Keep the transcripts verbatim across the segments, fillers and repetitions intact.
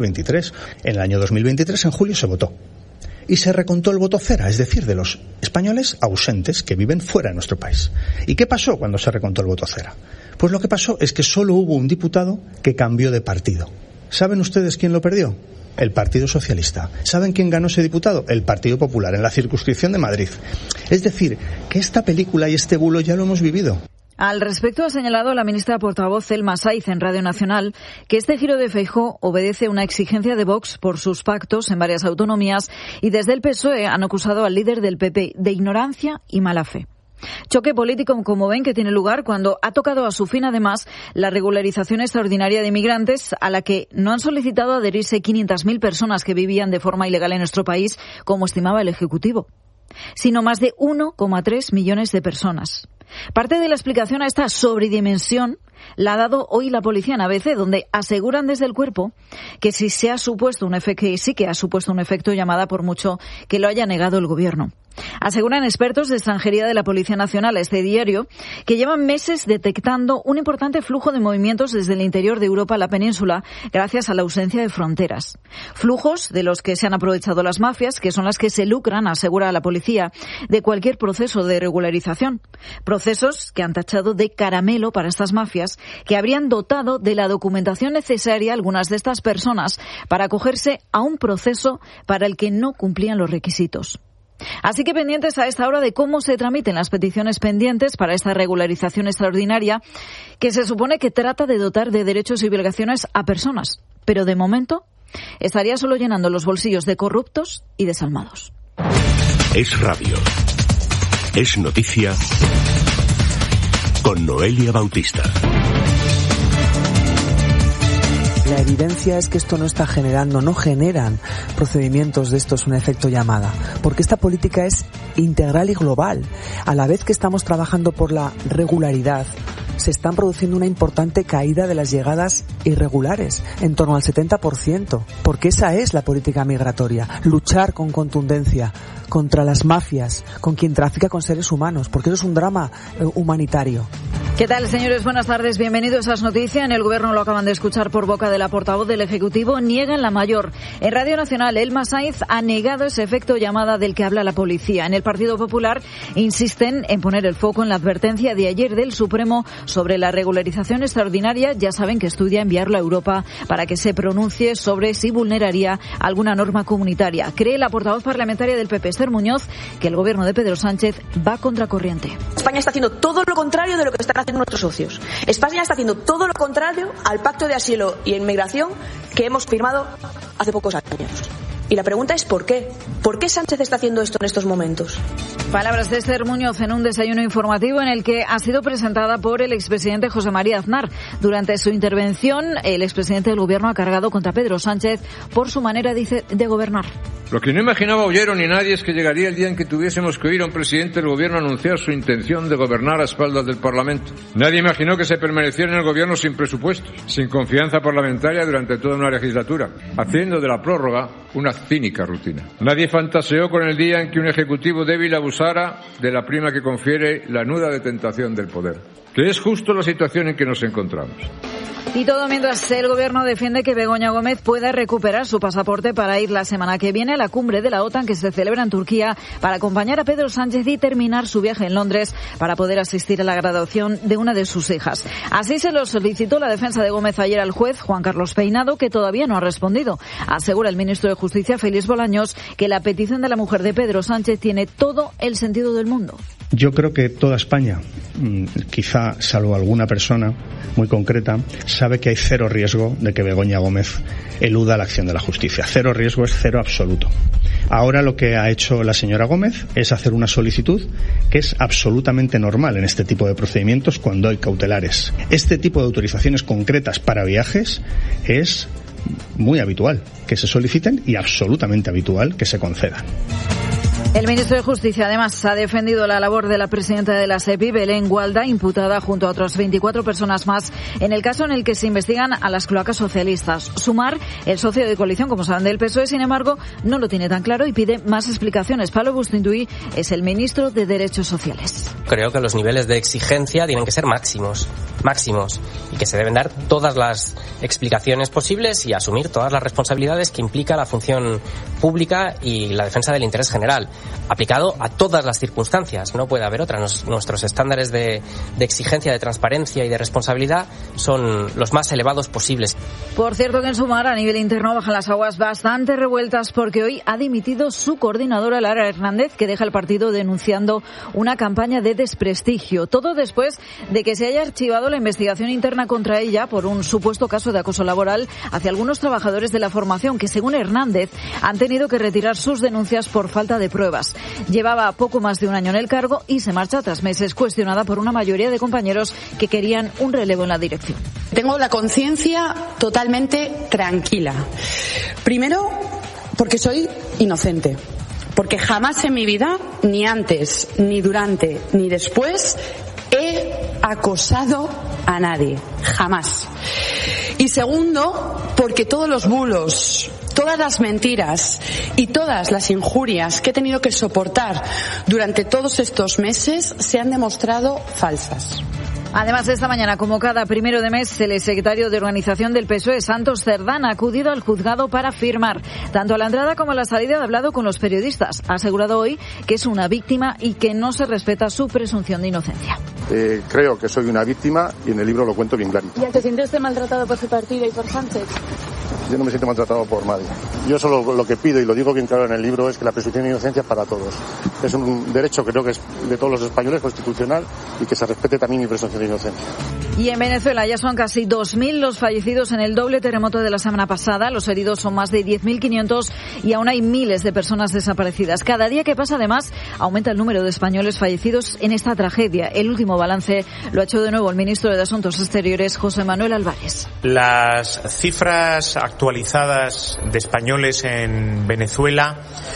veintitrés. En el año dos mil veintitrés, en julio, se votó. Y se recontó el voto cera, es decir, de los españoles ausentes que viven fuera de nuestro país. ¿Y qué pasó cuando se recontó el voto cera? Pues lo que pasó es que solo hubo un diputado que cambió de partido. ¿Saben ustedes quién lo perdió? El Partido Socialista. ¿Saben quién ganó ese diputado? El Partido Popular, en la circunscripción de Madrid. Es decir, que esta película y este bulo ya lo hemos vivido. Al respecto ha señalado la ministra portavoz Elma Saiz en Radio Nacional que este giro de Feijóo obedece a una exigencia de Vox por sus pactos en varias autonomías y desde el P S O E han acusado al líder del P P de ignorancia y mala fe. Choque político, como ven, que tiene lugar cuando ha tocado a su fin, además, la regularización extraordinaria de inmigrantes a la que no han solicitado adherirse quinientas mil personas que vivían de forma ilegal en nuestro país, como estimaba el Ejecutivo, sino más de uno coma tres millones de personas. Parte de la explicación a esta sobredimensión la ha dado hoy la policía en A B C, donde aseguran desde el cuerpo que si se ha supuesto un efecto, que sí que ha supuesto un efecto llamada, por mucho que lo haya negado el gobierno. Aseguran expertos de extranjería de la Policía Nacional a este diario que llevan meses detectando un importante flujo de movimientos desde el interior de Europa a la península gracias a la ausencia de fronteras. Flujos de los que se han aprovechado las mafias, que son las que se lucran, asegura la policía, de cualquier proceso de regularización. Procesos que han tachado de caramelo para estas mafias, que habrían dotado de la documentación necesaria a algunas de estas personas para acogerse a un proceso para el que no cumplían los requisitos. Así que pendientes a esta hora de cómo se tramiten las peticiones pendientes para esta regularización extraordinaria que se supone que trata de dotar de derechos y obligaciones a personas, pero de momento estaría solo llenando los bolsillos de corruptos y desalmados. Es radio. Es noticia con Noelia Bautista. La evidencia es que esto no está generando, no generan procedimientos de estos un efecto llamada, porque esta política es integral y global. A la vez que estamos trabajando por la regularidad, se están produciendo una importante caída de las llegadas irregulares, en torno al setenta por ciento, porque esa es la política migratoria, luchar con contundencia contra las mafias, con quien trafica con seres humanos, porque eso es un drama eh, humanitario. ¿Qué tal, señores? Buenas tardes. Bienvenidos a As Noticias. En el Gobierno, lo acaban de escuchar por boca de la portavoz del Ejecutivo, niegan la mayor. En Radio Nacional, Elma Saiz ha negado ese efecto llamada del que habla la policía. En el Partido Popular insisten en poner el foco en la advertencia de ayer del Supremo sobre la regularización extraordinaria. Ya saben que estudia enviarlo a Europa para que se pronuncie sobre si vulneraría alguna norma comunitaria. Cree la portavoz parlamentaria del P P, Esther Muñoz, que el Gobierno de Pedro Sánchez va contracorriente. España está haciendo todo lo contrario de lo que están haciendo nuestros socios. España está haciendo todo lo contrario al Pacto de Asilo y Inmigración que hemos firmado hace pocos años. Y la pregunta es ¿por qué? ¿Por qué Sánchez está haciendo esto en estos momentos? Palabras de Esther Muñoz en un desayuno informativo en el que ha sido presentada por el expresidente José María Aznar. Durante su intervención, el expresidente del Gobierno ha cargado contra Pedro Sánchez por su manera, dice, de gobernar. Lo que no imaginaba Ollero ni nadie es que llegaría el día en que tuviésemos que oír a un presidente del Gobierno anunciar su intención de gobernar a espaldas del Parlamento. Nadie imaginó que se permaneciera en el Gobierno sin presupuestos, sin confianza parlamentaria durante toda una legislatura, haciendo de la prórroga una cínica rutina. Nadie fantaseó con el día en que un ejecutivo débil abusara de la prima que confiere la nuda de tentación del poder, que es justo la situación en que nos encontramos. Y todo mientras el Gobierno defiende que Begoña Gómez pueda recuperar su pasaporte para ir la semana que viene a la cumbre de la OTAN que se celebra en Turquía para acompañar a Pedro Sánchez y terminar su viaje en Londres para poder asistir a la graduación de una de sus hijas. Así se lo solicitó la defensa de Gómez ayer al juez Juan Carlos Peinado, que todavía no ha respondido. Asegura el ministro de Justicia, Félix Bolaños, que la petición de la mujer de Pedro Sánchez tiene todo el sentido del mundo. Yo creo que toda España, quizá salvo alguna persona muy concreta, sabe que hay cero riesgo de que Begoña Gómez eluda la acción de la justicia. Cero riesgo es cero absoluto. Ahora lo que ha hecho la señora Gómez es hacer una solicitud que es absolutamente normal en este tipo de procedimientos cuando hay cautelares. Este tipo de autorizaciones concretas para viajes es muy habitual que se soliciten y absolutamente habitual que se concedan. El ministro de Justicia, además, ha defendido la labor de la presidenta de la SEPI, Belén Gualda, imputada junto a otras veinticuatro personas más en el caso en el que se investigan a las cloacas socialistas. Sumar, el socio de coalición, como saben, del P S O E, sin embargo, no lo tiene tan claro y pide más explicaciones. Pablo Bustinduy es el ministro de Derechos Sociales. Creo que los niveles de exigencia tienen que ser máximos, máximos, y que se deben dar todas las explicaciones posibles y asumir todas las responsabilidades que implica la función pública y la defensa del interés general, aplicado a todas las circunstancias. No puede haber otra. Nos, nuestros estándares de, de exigencia, de transparencia y de responsabilidad son los más elevados posibles. Por cierto que en Sumar, a nivel interno, bajan las aguas bastante revueltas porque hoy ha dimitido su coordinadora, Lara Hernández, que deja el partido denunciando una campaña de desprestigio. Todo después de que se haya archivado la investigación interna contra ella por un supuesto caso de acoso laboral hacia algunos trabajadores de la formación que, según Hernández, han tenido que retirar sus denuncias por falta de pruebas. Llevaba poco más de un año en el cargo y se marcha tras meses cuestionada por una mayoría de compañeros que querían un relevo en la dirección. Tengo la conciencia totalmente tranquila. Primero, porque soy inocente. Porque jamás en mi vida, ni antes, ni durante, ni después, he acosado a nadie. Jamás. Y segundo, porque todos los bulos, todas las mentiras y todas las injurias que he tenido que soportar durante todos estos meses se han demostrado falsas. Además, esta mañana, como cada primero de mes, el secretario de organización del P S O E, Santos Cerdán, ha acudido al juzgado para firmar. Tanto a la entrada como a la salida ha hablado con los periodistas. Ha asegurado hoy que es una víctima y que no se respeta su presunción de inocencia. Eh, creo que soy una víctima y en el libro lo cuento bien clarito. ¿Ya se siente usted maltratado por su partido y por Sánchez? Yo no me siento maltratado por nadie. Yo solo lo que pido, y lo digo bien claro en el libro, es que la presunción de inocencia es para todos. Es un derecho, creo que es de todos los españoles, constitucional, y que se respete también mi presunción de inocencia. Y en Venezuela ya son casi dos mil los fallecidos en el doble terremoto de la semana pasada. Los heridos son más de diez mil quinientos y aún hay miles de personas desaparecidas. Cada día que pasa, además, aumenta el número de españoles fallecidos en esta tragedia. El último balance lo ha hecho de nuevo el ministro de Asuntos Exteriores, José Manuel Álvarez. Las cifras actualizadas de españoles en Venezuela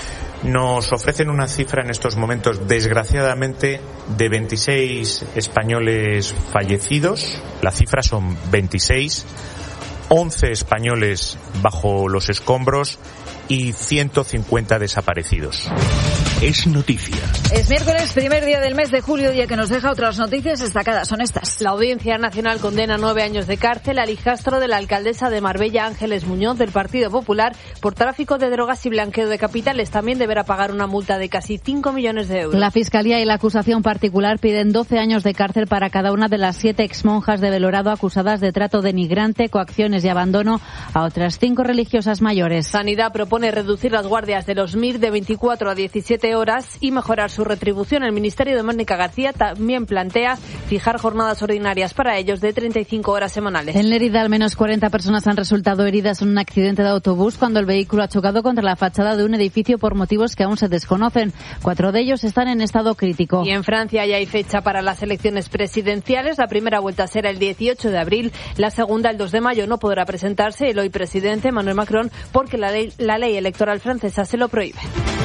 nos ofrecen una cifra en estos momentos, desgraciadamente, de veintiséis españoles fallecidos. La cifra son veintiséis, once españoles bajo los escombros y ciento cincuenta desaparecidos. Es noticia. Es miércoles, primer día del mes de julio, día que nos deja otras noticias destacadas. Son estas. La Audiencia Nacional condena nueve años de cárcel al hijastro de la alcaldesa de Marbella, Ángeles Muñoz, del Partido Popular, por tráfico de drogas y blanqueo de capitales. También deberá pagar una multa de casi cinco millones de euros. La Fiscalía y la acusación particular piden doce años de cárcel para cada una de las siete exmonjas de Belorado acusadas de trato denigrante, coacciones y abandono a otras cinco religiosas mayores. Sanidad propone reducir las guardias de los M I R de veinticuatro a diecisiete horas y mejorar su retribución. El Ministerio de Mónica García también plantea fijar jornadas ordinarias para ellos de treinta y cinco horas semanales. En Lérida, al menos cuarenta personas han resultado heridas en un accidente de autobús cuando el vehículo ha chocado contra la fachada de un edificio por motivos que aún se desconocen. Cuatro de ellos están en estado crítico. Y en Francia ya hay fecha para las elecciones presidenciales. La primera vuelta será el dieciocho de abril, la segunda el dos de mayo. No podrá presentarse el hoy presidente Emmanuel Macron porque la ley, la ley electoral francesa se lo prohíbe.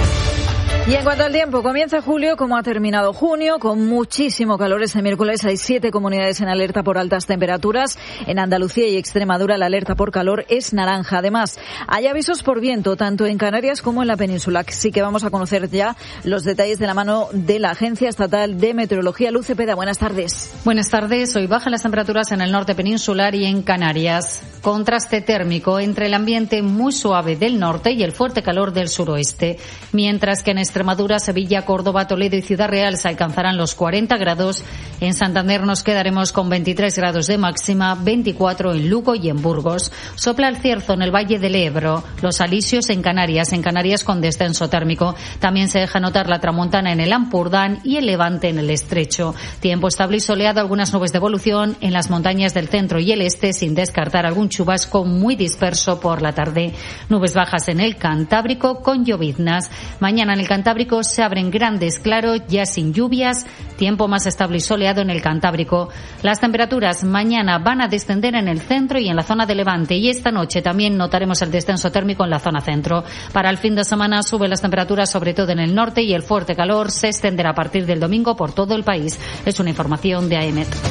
Y en cuanto al tiempo, comienza julio como ha terminado junio, con muchísimo calor. Este miércoles hay siete comunidades en alerta por altas temperaturas. En Andalucía y Extremadura la alerta por calor es naranja. Además, hay avisos por viento, tanto en Canarias como en la península. Así que vamos a conocer ya los detalles de la mano de la Agencia Estatal de Meteorología. Luz Cepeda, buenas tardes. Buenas tardes. Hoy bajan las temperaturas en el norte peninsular y en Canarias. Contraste térmico entre el ambiente muy suave del norte y el fuerte calor del suroeste. Mientras que en Extremadura, Sevilla, Córdoba, Toledo y Ciudad Real se alcanzarán los cuarenta grados. En Santander nos quedaremos con veintitrés grados de máxima, veinticuatro en Lugo y en Burgos. Sopla el cierzo en el Valle del Ebro, los alisios en Canarias, en Canarias con descenso térmico. También se deja notar la tramontana en el Ampurdán y el levante en el estrecho. Tiempo estable y soleado, algunas nubes de evolución en las montañas del centro y el este, sin descartar algún chubasco muy disperso por la tarde. Nubes bajas en el Cantábrico con lloviznas. Mañana en el Cantábrico Cantábrico se abren grandes claros, ya sin lluvias, tiempo más estable y soleado en el Cantábrico. Las temperaturas mañana van a descender en el centro y en la zona de Levante, y esta noche también notaremos el descenso térmico en la zona centro. Para el fin de semana suben las temperaturas sobre todo en el norte y el fuerte calor se extenderá a partir del domingo por todo el país. Es una información de A E M E T.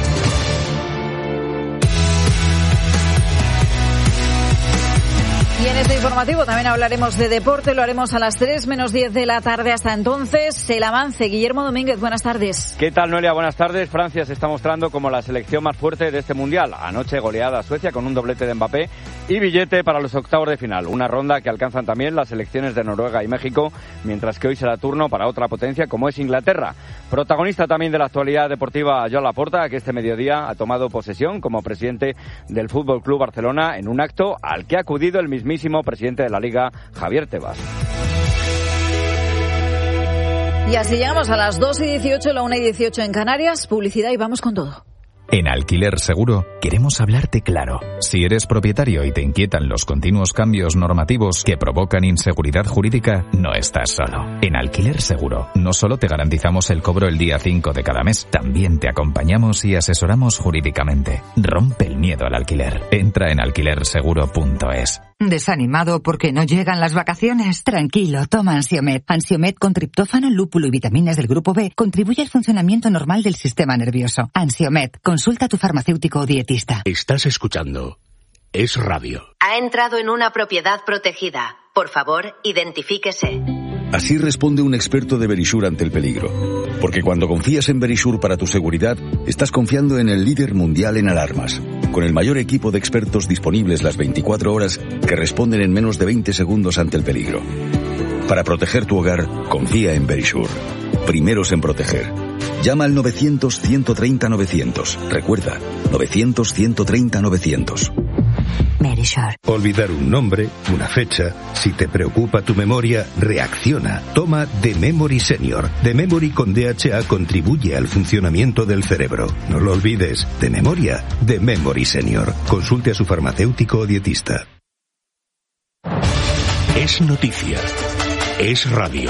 Y en este informativo también hablaremos de deporte, lo haremos a las tres menos diez de la tarde. Hasta entonces, el avance. Guillermo Domínguez, buenas tardes. ¿Qué tal, Noelia? Buenas tardes. Francia se está mostrando como la selección más fuerte de este Mundial. Anoche goleada a Suecia con un doblete de Mbappé y billete para los octavos de final. Una ronda que alcanzan también las selecciones de Noruega y México, mientras que hoy será turno para otra potencia como es Inglaterra. Protagonista también de la actualidad deportiva, Joan Laporta, que este mediodía ha tomado posesión como presidente del Fútbol Club Barcelona en un acto al que ha acudido el mismísimo presidente de la Liga, Javier Tebas. Y así llegamos a las dos y dieciocho, la una y dieciocho en Canarias. Publicidad y vamos con todo. En Alquiler Seguro queremos hablarte claro. Si eres propietario y te inquietan los continuos cambios normativos que provocan inseguridad jurídica, no estás solo. En Alquiler Seguro no solo te garantizamos el cobro el día cinco de cada mes, también te acompañamos y asesoramos jurídicamente. Rompe el miedo al alquiler. Entra en alquiler seguro punto es. ¿Desanimado porque no llegan las vacaciones? Tranquilo, toma Ansiomed. Ansiomed con triptófano, lúpulo y vitaminas del grupo B contribuye al funcionamiento normal del sistema nervioso. Ansiomed, consulta a tu farmacéutico o dietista. Estás escuchando Es Radio. Ha entrado en una propiedad protegida. Por favor, identifíquese. Así responde un experto de Verisure ante el peligro. Porque cuando confías en Verisure para tu seguridad, estás confiando en el líder mundial en alarmas, con el mayor equipo de expertos disponibles las veinticuatro horas que responden en menos de veinte segundos ante el peligro. Para proteger tu hogar, confía en Verisure. Primeros en proteger. Llama al novecientos, ciento treinta, novecientos. Recuerda, novecientos, ciento treinta, novecientos. Verisure. Olvidar un nombre, una fecha. Si te preocupa tu memoria, reacciona. Toma The Memory Senior. The Memory con D H A contribuye al funcionamiento del cerebro. No lo olvides. De memoria, The Memory Senior. Consulte a su farmacéutico o dietista. Es noticia. Es radio.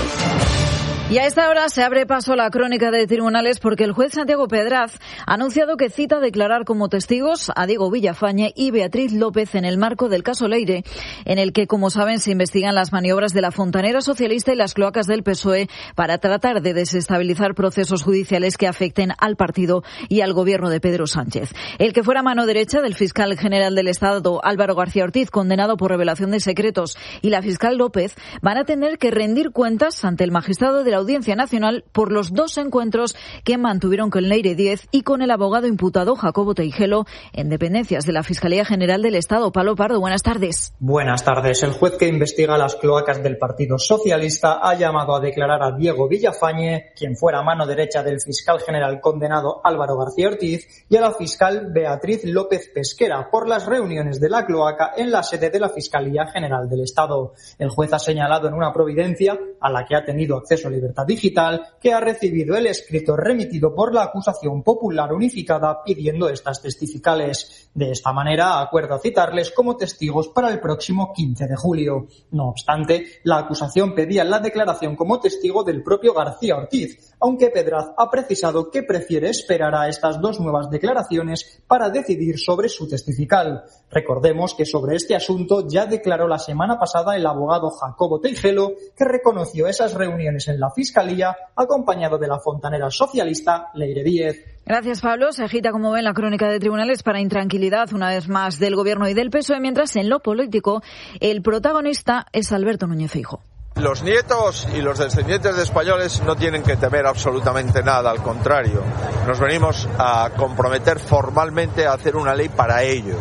Y a esta hora se abre paso a la crónica de tribunales porque el juez Santiago Pedraz ha anunciado que cita a declarar como testigos a Diego Villafañe y Beatriz López en el marco del caso Leire, en el que, como saben, se investigan las maniobras de la fontanera socialista y las cloacas del P S O E para tratar de desestabilizar procesos judiciales que afecten al partido y al gobierno de Pedro Sánchez. El que fuera mano derecha del fiscal general del Estado, Álvaro García Ortiz, condenado por revelación de secretos, y la fiscal López van a tener que rendir cuentas ante el magistrado de la Audiencia Nacional por los dos encuentros que mantuvieron con Leire diez y con el abogado imputado Jacobo Teijelo en dependencias de la Fiscalía General del Estado. Pablo Pardo, buenas tardes. Buenas tardes. El juez que investiga las cloacas del Partido Socialista ha llamado a declarar a Diego Villafañe, quien fuera mano derecha del fiscal general condenado Álvaro García Ortiz, y a la fiscal Beatriz López Pesquera por las reuniones de la cloaca en la sede de la Fiscalía General del Estado. El juez ha señalado en una providencia, a la que ha tenido acceso libre digital, que ha recibido el escrito remitido por la acusación popular unificada pidiendo estas testificales. De esta manera acuerda citarles como testigos para el próximo quince de julio. No obstante, la acusación pedía la declaración como testigo del propio García Ortiz, aunque Pedraz ha precisado que prefiere esperar a estas dos nuevas declaraciones para decidir sobre su testifical. Recordemos que sobre este asunto ya declaró la semana pasada el abogado Jacobo Teijelo, que reconoció esas reuniones en la Fiscalía, acompañado de la fontanera socialista Leire diez. Gracias, Pablo. Se agita, como ven, la crónica de tribunales para intranquilidad, una vez más, del Gobierno y del P S O E, mientras en lo político el protagonista es Alberto Núñez Feijóo. Los nietos y los descendientes de españoles no tienen que temer absolutamente nada, al contrario. Nos venimos a comprometer formalmente a hacer una ley para ellos,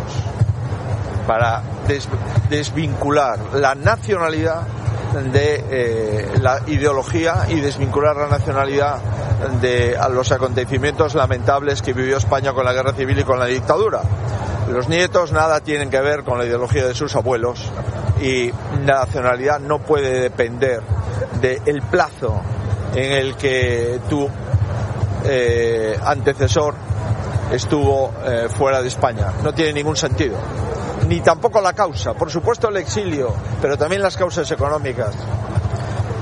para des- desvincular la nacionalidad de eh, la ideología y desvincular la nacionalidad de a los acontecimientos lamentables que vivió España con la guerra civil y con la dictadura. Los nietos nada tienen que ver con la ideología de sus abuelos y la nacionalidad no puede depender del plazo en el que tu eh, antecesor estuvo eh, fuera de España. No tiene ningún sentido. Ni tampoco la causa, por supuesto el exilio, pero también las causas económicas.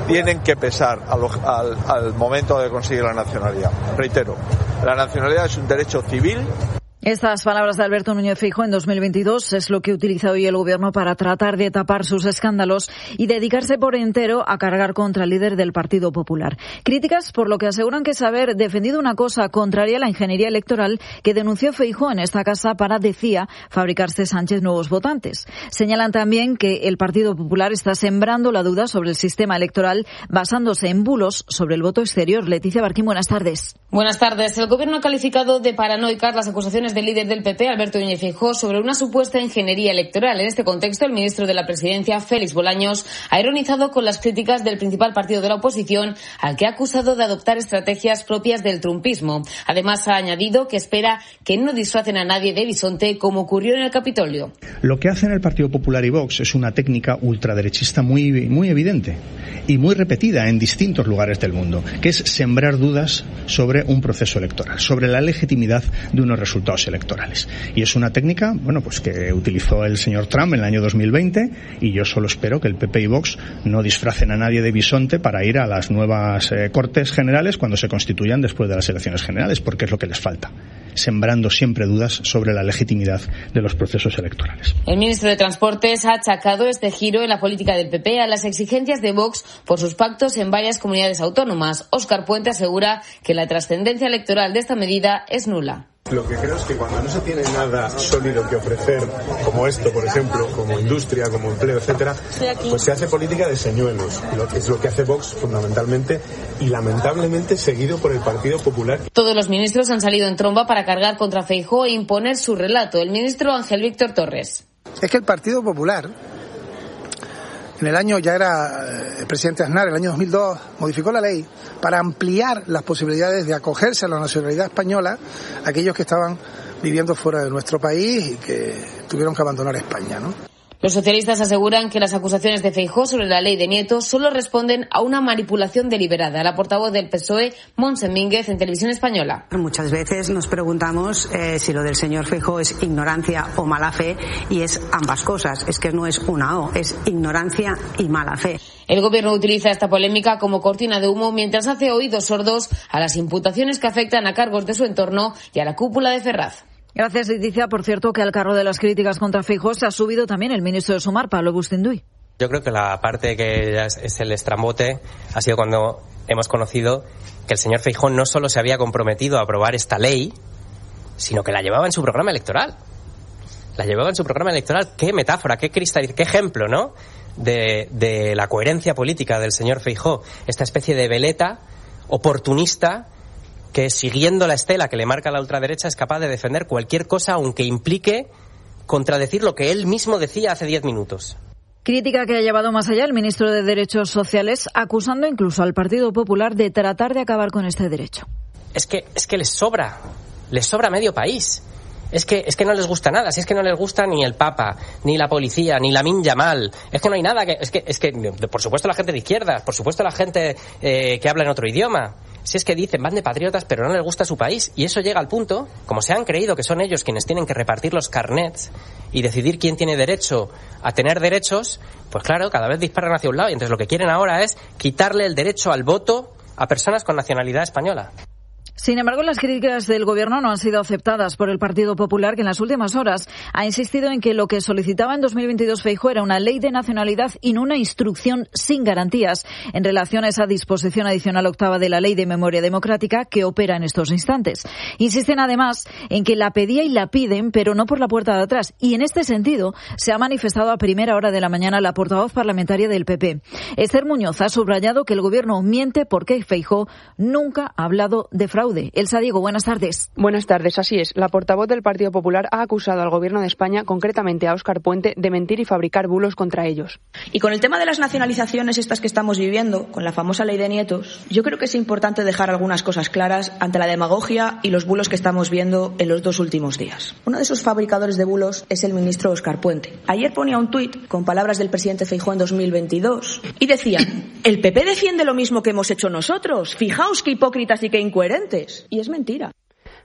tienen que pesar al, al, al momento de conseguir la nacionalidad. Reitero, la nacionalidad es un derecho civil. Estas palabras de Alberto Núñez Feijóo en dos mil veintidós es lo que utiliza hoy el Gobierno para tratar de tapar sus escándalos y dedicarse por entero a cargar contra el líder del Partido Popular. Críticas por lo que aseguran que es haber defendido una cosa contraria a la ingeniería electoral que denunció Feijóo en esta casa para, decía, fabricarse Sánchez nuevos votantes. Señalan también que el Partido Popular está sembrando la duda sobre el sistema electoral basándose en bulos sobre el voto exterior. Leticia Barquín, buenas tardes. Buenas tardes. El Gobierno ha calificado de paranoicas las acusaciones del líder del P P, Alberto Núñez Feijóo, sobre una supuesta ingeniería electoral. En este contexto, el ministro de la Presidencia, Félix Bolaños, ha ironizado con las críticas del principal partido de la oposición, al que ha acusado de adoptar estrategias propias del trumpismo. Además, ha añadido que espera que no disfracen a nadie de bisonte, como ocurrió en el Capitolio. Lo que hacen el Partido Popular y Vox es una técnica ultraderechista muy, muy evidente y muy repetida en distintos lugares del mundo, que es sembrar dudas sobre un proceso electoral, sobre la legitimidad de unos resultados electorales. Y es una técnica, bueno, pues que utilizó el señor Trump en el año dos mil veinte, y yo solo espero que el P P y Vox no disfracen a nadie de bisonte para ir a las nuevas eh, Cortes Generales cuando se constituyan después de las elecciones generales, porque es lo que les falta, sembrando siempre dudas sobre la legitimidad de los procesos electorales. El ministro de Transportes ha achacado este giro en la política del P P a las exigencias de Vox por sus pactos en varias comunidades autónomas. Óscar Puente asegura que la trascendencia electoral de esta medida es nula. Lo que creo es que cuando no se tiene nada sólido que ofrecer, como esto, por ejemplo, como industria, como empleo, etcétera, pues se hace política de señuelos, lo que es lo que hace Vox fundamentalmente y lamentablemente seguido por el Partido Popular. Todos los ministros han salido en tromba para cargar contra Feijóo e imponer su relato. El ministro Ángel Víctor Torres. Es que el Partido Popular, en el año, ya era el presidente Aznar, en el año dos mil dos, modificó la ley para ampliar las posibilidades de acogerse a la nacionalidad española a aquellos que estaban viviendo fuera de nuestro país y que tuvieron que abandonar España, ¿no? Los socialistas aseguran que las acusaciones de Feijóo sobre la ley de Nieto solo responden a una manipulación deliberada. La portavoz del P S O E, Montse Mínguez, en Televisión Española. Muchas veces nos preguntamos eh, si lo del señor Feijóo es ignorancia o mala fe, y es ambas cosas. Es que no es una O, es ignorancia y mala fe. El Gobierno utiliza esta polémica como cortina de humo mientras hace oídos sordos a las imputaciones que afectan a cargos de su entorno y a la cúpula de Ferraz. Gracias, Leticia. Por cierto, que al carro de las críticas contra Feijóo se ha subido también el ministro de Sumar, Pablo Bustinduy. Yo creo que la parte que ya es, es el estrambote ha sido cuando hemos conocido que el señor Feijóo no solo se había comprometido a aprobar esta ley, sino que la llevaba en su programa electoral. La llevaba en su programa electoral. Qué metáfora, qué cristal, qué ejemplo, ¿no? De, de la coherencia política del señor Feijóo. Esta especie de veleta oportunista que, siguiendo la estela que le marca la ultraderecha, es capaz de defender cualquier cosa, aunque implique contradecir lo que él mismo decía hace diez minutos. Crítica que ha llevado más allá el ministro de Derechos Sociales, acusando incluso al Partido Popular de tratar de acabar con este derecho. Es que, es que les sobra, les sobra medio país. Es que, es que no les gusta nada, si es que no les gusta ni el Papa, ni la policía, ni Lamine Yamal. Es que no hay nada que, es que, es que, por supuesto la gente de izquierdas, por supuesto la gente eh, que habla en otro idioma. Si es que dicen, van de patriotas, pero no les gusta su país. Y eso llega al punto, como se han creído que son ellos quienes tienen que repartir los carnets y decidir quién tiene derecho a tener derechos, pues claro, cada vez disparan hacia un lado. Y entonces lo que quieren ahora es quitarle el derecho al voto a personas con nacionalidad española. Sin embargo, las críticas del Gobierno no han sido aceptadas por el Partido Popular, que en las últimas horas ha insistido en que lo que solicitaba en dos mil veintidós Feijóo era una ley de nacionalidad y no una instrucción sin garantías en relación a esa disposición adicional octava de la Ley de Memoria Democrática que opera en estos instantes. Insisten además en que la pedía y la piden, pero no por la puerta de atrás. Y en este sentido se ha manifestado a primera hora de la mañana la portavoz parlamentaria del P P. Esther Muñoz ha subrayado que el Gobierno miente porque Feijóo nunca ha hablado de fraude. Elsa Diego, buenas tardes. Buenas tardes, así es. La portavoz del Partido Popular ha acusado al Gobierno de España, concretamente a Óscar Puente, de mentir y fabricar bulos contra ellos. Y con el tema de las nacionalizaciones estas que estamos viviendo, con la famosa ley de nietos, yo creo que es importante dejar algunas cosas claras ante la demagogia y los bulos que estamos viendo en los dos últimos días. Uno de esos fabricadores de bulos es el ministro Óscar Puente. Ayer ponía un tuit con palabras del presidente Feijóo en dos mil veintidós y decía: el P P defiende lo mismo que hemos hecho nosotros. Fijaos qué hipócritas y qué incoherentes. Y es mentira.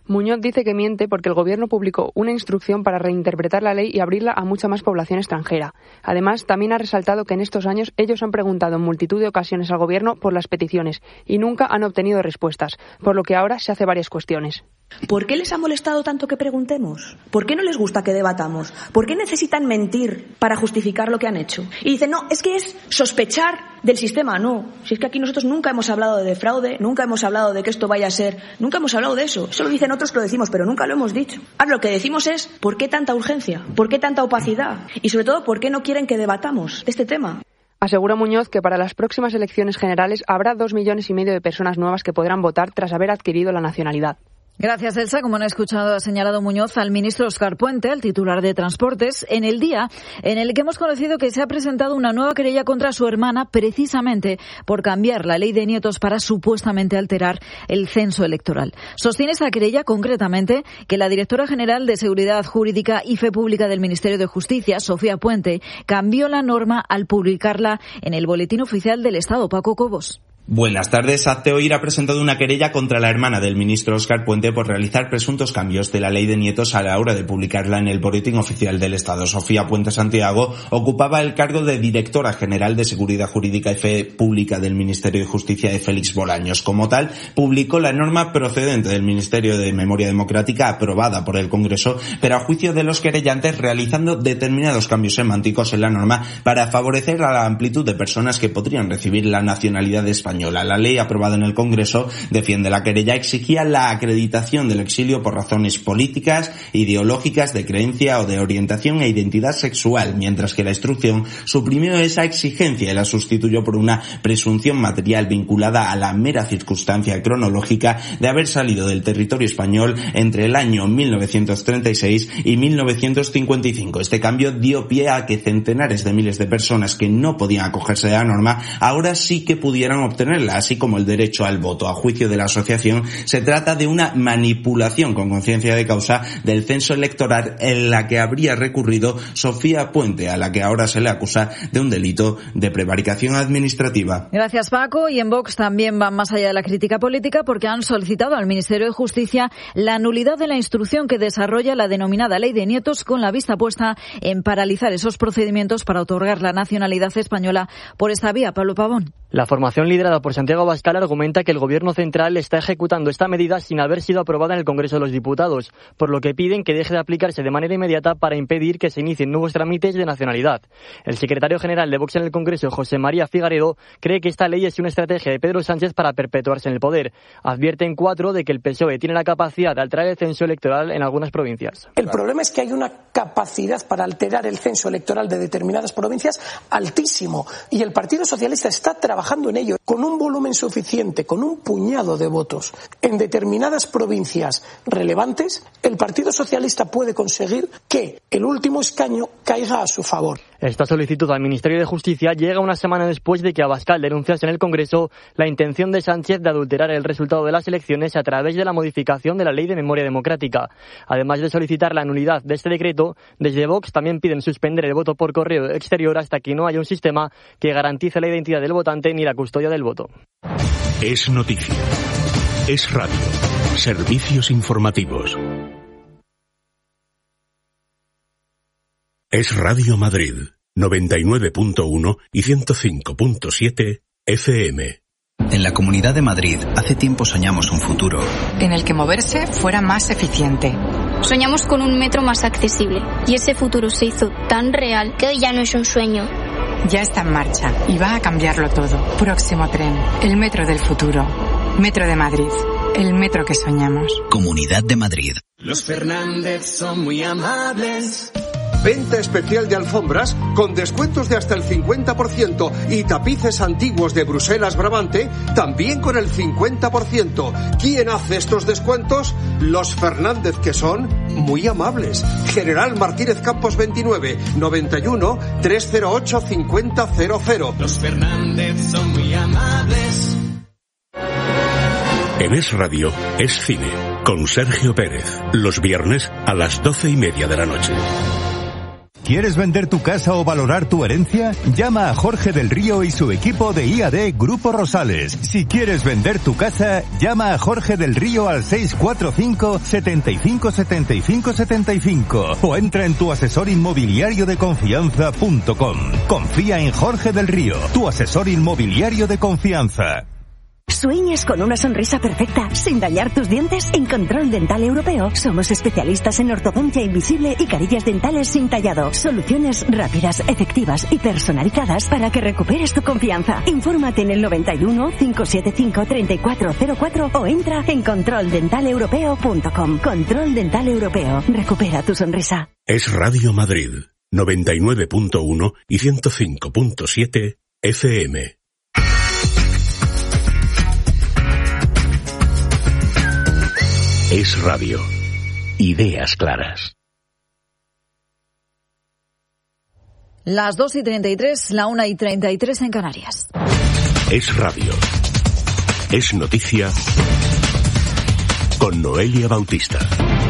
Muñoz dice que miente porque el Gobierno publicó una instrucción para reinterpretar la ley y abrirla a mucha más población extranjera. Además, también ha resaltado que en estos años ellos han preguntado en multitud de ocasiones al Gobierno por las peticiones y nunca han obtenido respuestas, por lo que ahora se hace varias cuestiones. ¿Por qué les ha molestado tanto que preguntemos? ¿Por qué no les gusta que debatamos? ¿Por qué necesitan mentir para justificar lo que han hecho? Y dicen, no, es que es sospechar del sistema. No, si es que aquí nosotros nunca hemos hablado de fraude, nunca hemos hablado de que esto vaya a ser, nunca hemos hablado de eso. Eso lo dicen otros que lo decimos, pero nunca lo hemos dicho. Ahora, lo que decimos es, ¿por qué tanta urgencia? ¿Por qué tanta opacidad? Y sobre todo, ¿por qué no quieren que debatamos este tema? Asegura Muñoz que para las próximas elecciones generales habrá dos millones y medio de personas nuevas que podrán votar tras haber adquirido la nacionalidad. Gracias, Elsa. Como han escuchado, ha señalado Muñoz al ministro Óscar Puente, al titular de Transportes, en el día en el que hemos conocido que se ha presentado una nueva querella contra su hermana, precisamente por cambiar la ley de nietos para supuestamente alterar el censo electoral. Sostiene esa querella, concretamente, que la directora general de Seguridad Jurídica y Fe Pública del Ministerio de Justicia, Sofía Puente, cambió la norma al publicarla en el Boletín Oficial del Estado. Paco Cobos. Buenas tardes. Hazte Oír ha presentado una querella contra la hermana del ministro Óscar Puente por realizar presuntos cambios de la ley de nietos a la hora de publicarla en el Boletín Oficial del Estado. Sofía Puente Santiago ocupaba el cargo de directora general de Seguridad Jurídica y Fe Pública del Ministerio de Justicia de Félix Bolaños. Como tal, publicó la norma procedente del Ministerio de Memoria Democrática aprobada por el Congreso, pero a juicio de los querellantes realizando determinados cambios semánticos en la norma para favorecer a la amplitud de personas que podrían recibir la nacionalidad española. La ley aprobada en el Congreso, defiende la querella, exigía la acreditación del exilio por razones políticas, ideológicas, de creencia o de orientación e identidad sexual, mientras que la instrucción suprimió esa exigencia y la sustituyó por una presunción material vinculada a la mera circunstancia cronológica de haber salido del territorio español entre el año mil novecientos treinta y seis y mil novecientos cincuenta y cinco. Este cambio dio pie a que centenares de miles de personas que no podían acogerse a la norma ahora sí que pudieran obtener, así como el derecho al voto. A juicio de la asociación, se trata de una manipulación con conciencia de causa del censo electoral en la que habría recurrido Sofía Puente, a la que ahora se le acusa de un delito de prevaricación administrativa. Gracias, Paco. Y en Vox también van más allá de la crítica política porque han solicitado al Ministerio de Justicia la nulidad de la instrucción que desarrolla la denominada Ley de Nietos, con la vista puesta en paralizar esos procedimientos para otorgar la nacionalidad española por esta vía. Pablo Pavón. La formación liderada por Santiago Abascal argumenta que el Gobierno central está ejecutando esta medida sin haber sido aprobada en el Congreso de los Diputados, por lo que piden que deje de aplicarse de manera inmediata para impedir que se inicien nuevos trámites de nacionalidad. El secretario general de Vox en el Congreso, José María Figaredo, cree que esta ley es una estrategia de Pedro Sánchez para perpetuarse en el poder. Advierten cuatro de que el P S O E tiene la capacidad de alterar el censo electoral en algunas provincias. El problema es que hay una capacidad para alterar el censo electoral de determinadas provincias altísimo, y el Partido Socialista está trabajando trabajando en ello, con un volumen suficiente, con un puñado de votos en determinadas provincias relevantes, el Partido Socialista puede conseguir que el último escaño caiga a su favor. Esta solicitud al Ministerio de Justicia llega una semana después de que Abascal denunciase en el Congreso la intención de Sánchez de adulterar el resultado de las elecciones a través de la modificación de la Ley de Memoria Democrática. Además de solicitar la nulidad de este decreto, desde Vox también piden suspender el voto por correo exterior hasta que no haya un sistema que garantice la identidad del votante ni la custodia del voto. Es noticia. Es radio. Servicios informativos. Es Radio Madrid, noventa y nueve punto uno y ciento cinco punto siete F M. En la Comunidad de Madrid, hace tiempo soñamos un futuro en el que moverse fuera más eficiente. Soñamos con un metro más accesible y ese futuro se hizo tan real que hoy ya no es un sueño. Ya está en marcha y va a cambiarlo todo. Próximo tren, el metro del futuro. Metro de Madrid, el metro que soñamos. Comunidad de Madrid. Los Fernández son muy amables. Venta especial de alfombras con descuentos de hasta el cincuenta por ciento y tapices antiguos de Bruselas Brabante también con el cincuenta por ciento. ¿Quién hace estos descuentos? Los Fernández, que son muy amables. General Martínez Campos veintinueve, noventa y uno, trescientos ocho, cincuenta cero cero. Los Fernández son muy amables. En Es Radio, Es Cine, con Sergio Pérez. Los viernes a las doce y media de la noche. ¿Quieres vender tu casa o valorar tu herencia? Llama a Jorge del Río y su equipo de I A D Grupo Rosales. Si quieres vender tu casa, llama a Jorge del Río al seis cuatro cinco, setenta y cinco, setenta y cinco, setenta y cinco o entra en tu asesor inmobiliario de confianza punto com. Confía en Jorge del Río, tu asesor inmobiliario de confianza. ¿Sueñas con una sonrisa perfecta sin dañar tus dientes? En Control Dental Europeo somos especialistas en ortodoncia invisible y carillas dentales sin tallado. Soluciones rápidas, efectivas y personalizadas para que recuperes tu confianza. Infórmate en el noventa y uno, cinco siete cinco, treinta y cuatro cero cuatro o entra en control dental europeo punto com. Control Dental Europeo. Recupera tu sonrisa. Es Radio Madrid, noventa y nueve punto uno y ciento cinco punto siete F M. Es radio. Ideas claras. Las dos y treinta y tres, la una y treinta y tres en Canarias. Es radio. Es noticia con Noelia Bautista.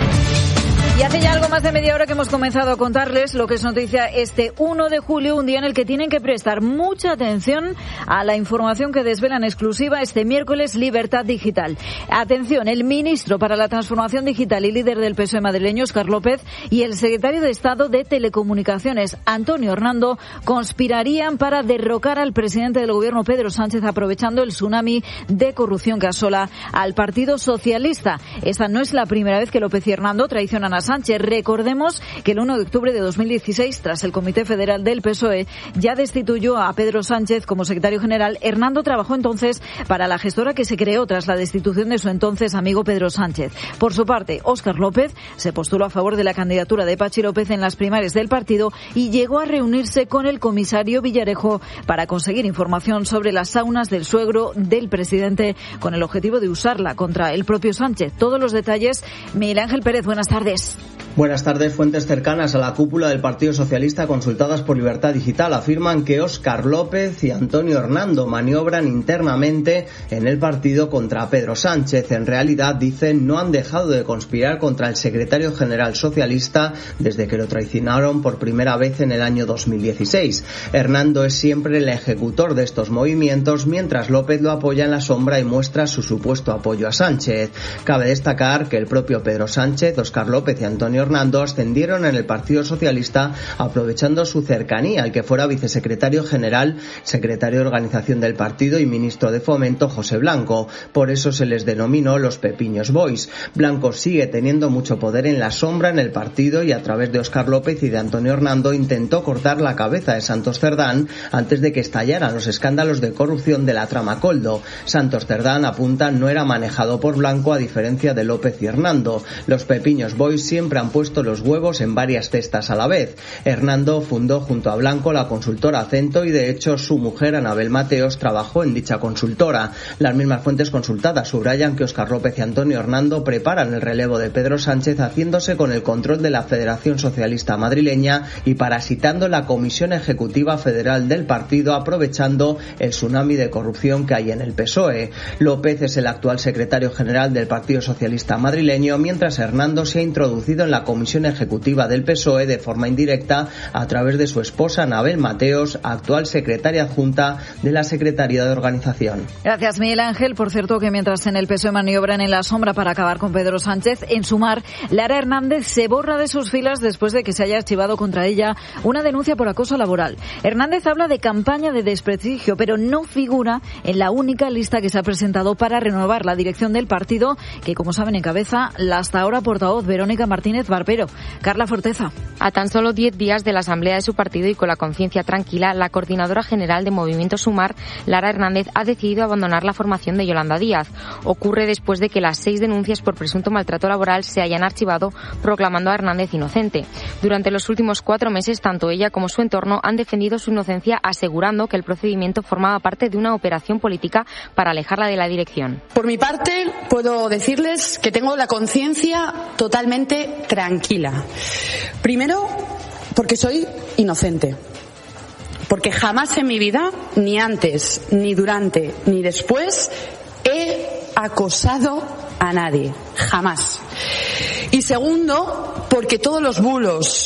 Y hace ya algo más de media hora que hemos comenzado a contarles lo que es noticia este uno de julio, un día en el que tienen que prestar mucha atención a la información que desvela en exclusiva este miércoles Libertad Digital. Atención, el ministro para la Transformación Digital y líder del P S O E madrileño, Óscar López, y el secretario de Estado de Telecomunicaciones, Antonio Hernando, conspirarían para derrocar al presidente del gobierno, Pedro Sánchez, aprovechando el tsunami de corrupción que asola al Partido Socialista. Esta no es la primera vez que López y Hernando traicionan a Sánchez. Recordemos que el uno de octubre de dos mil dieciséis, tras el Comité Federal del P S O E, ya destituyó a Pedro Sánchez como secretario general. Hernando trabajó entonces para la gestora que se creó tras la destitución de su entonces amigo Pedro Sánchez. Por su parte, Óscar López se postuló a favor de la candidatura de Patxi López en las primarias del partido y llegó a reunirse con el comisario Villarejo para conseguir información sobre las saunas del suegro del presidente, con el objetivo de usarla contra el propio Sánchez. Todos los detalles, Miguel Ángel Pérez, buenas tardes. Buenas tardes. Fuentes cercanas a la cúpula del Partido Socialista consultadas por Libertad Digital afirman que Óscar López y Antonio Hernando maniobran internamente en el partido contra Pedro Sánchez. En realidad, dicen, no han dejado de conspirar contra el secretario general socialista desde que lo traicionaron por primera vez en el año dos mil dieciséis. Hernando es siempre el ejecutor de estos movimientos, mientras López lo apoya en la sombra y muestra su supuesto apoyo a Sánchez. Cabe destacar que el propio Pedro Sánchez, Óscar López y Antonio Hernando ascendieron en el Partido Socialista aprovechando su cercanía al que fuera vicesecretario general, secretario de organización del partido y ministro de Fomento, José Blanco. Por eso se les denominó los Pepiños Boys. Blanco sigue teniendo mucho poder en la sombra en el partido y a través de Óscar López y de Antonio Hernando intentó cortar la cabeza de Santos Cerdán antes de que estallaran los escándalos de corrupción de la trama Coldo. Santos Cerdán, apunta, no era manejado por Blanco a diferencia de López y Hernando. Los Pepiños Boys siempre han puesto los huevos en varias cestas a la vez. Hernando fundó junto a Blanco la consultora Acento y de hecho su mujer Anabel Mateos trabajó en dicha consultora. Las mismas fuentes consultadas subrayan que Óscar López y Antonio Hernando preparan el relevo de Pedro Sánchez haciéndose con el control de la Federación Socialista Madrileña y parasitando la Comisión Ejecutiva Federal del partido, aprovechando el tsunami de corrupción que hay en el P S O E. López es el actual secretario general del Partido Socialista Madrileño, mientras Hernando se ha introducido en la Comisión Ejecutiva del P S O E de forma indirecta a través de su esposa Anabel Mateos, actual secretaria adjunta de la Secretaría de Organización. Gracias, Miguel Ángel. Por cierto, que mientras en el P S O E maniobran en la sombra para acabar con Pedro Sánchez, en Sumar, Lara Hernández se borra de sus filas después de que se haya archivado contra ella una denuncia por acoso laboral. Hernández habla de campaña de desprestigio, pero no figura en la única lista que se ha presentado para renovar la dirección del partido, que, como saben, encabeza la hasta ahora portavoz Verónica Martínez Barpero. Carla Forteza. A tan solo diez días de la asamblea de su partido y con la conciencia tranquila, la coordinadora general de Movimiento Sumar, Lara Hernández, ha decidido abandonar la formación de Yolanda Díaz. Ocurre después de que las seis denuncias por presunto maltrato laboral se hayan archivado, proclamando a Hernández inocente. Durante los últimos cuatro meses, tanto ella como su entorno han defendido su inocencia, asegurando que el procedimiento formaba parte de una operación política para alejarla de la dirección. Por mi parte, puedo decirles que tengo la conciencia totalmente tranquila. Primero, porque soy inocente. Porque jamás en mi vida, ni antes, ni durante, ni después, he acosado a nadie. Jamás. Y segundo, porque todos los bulos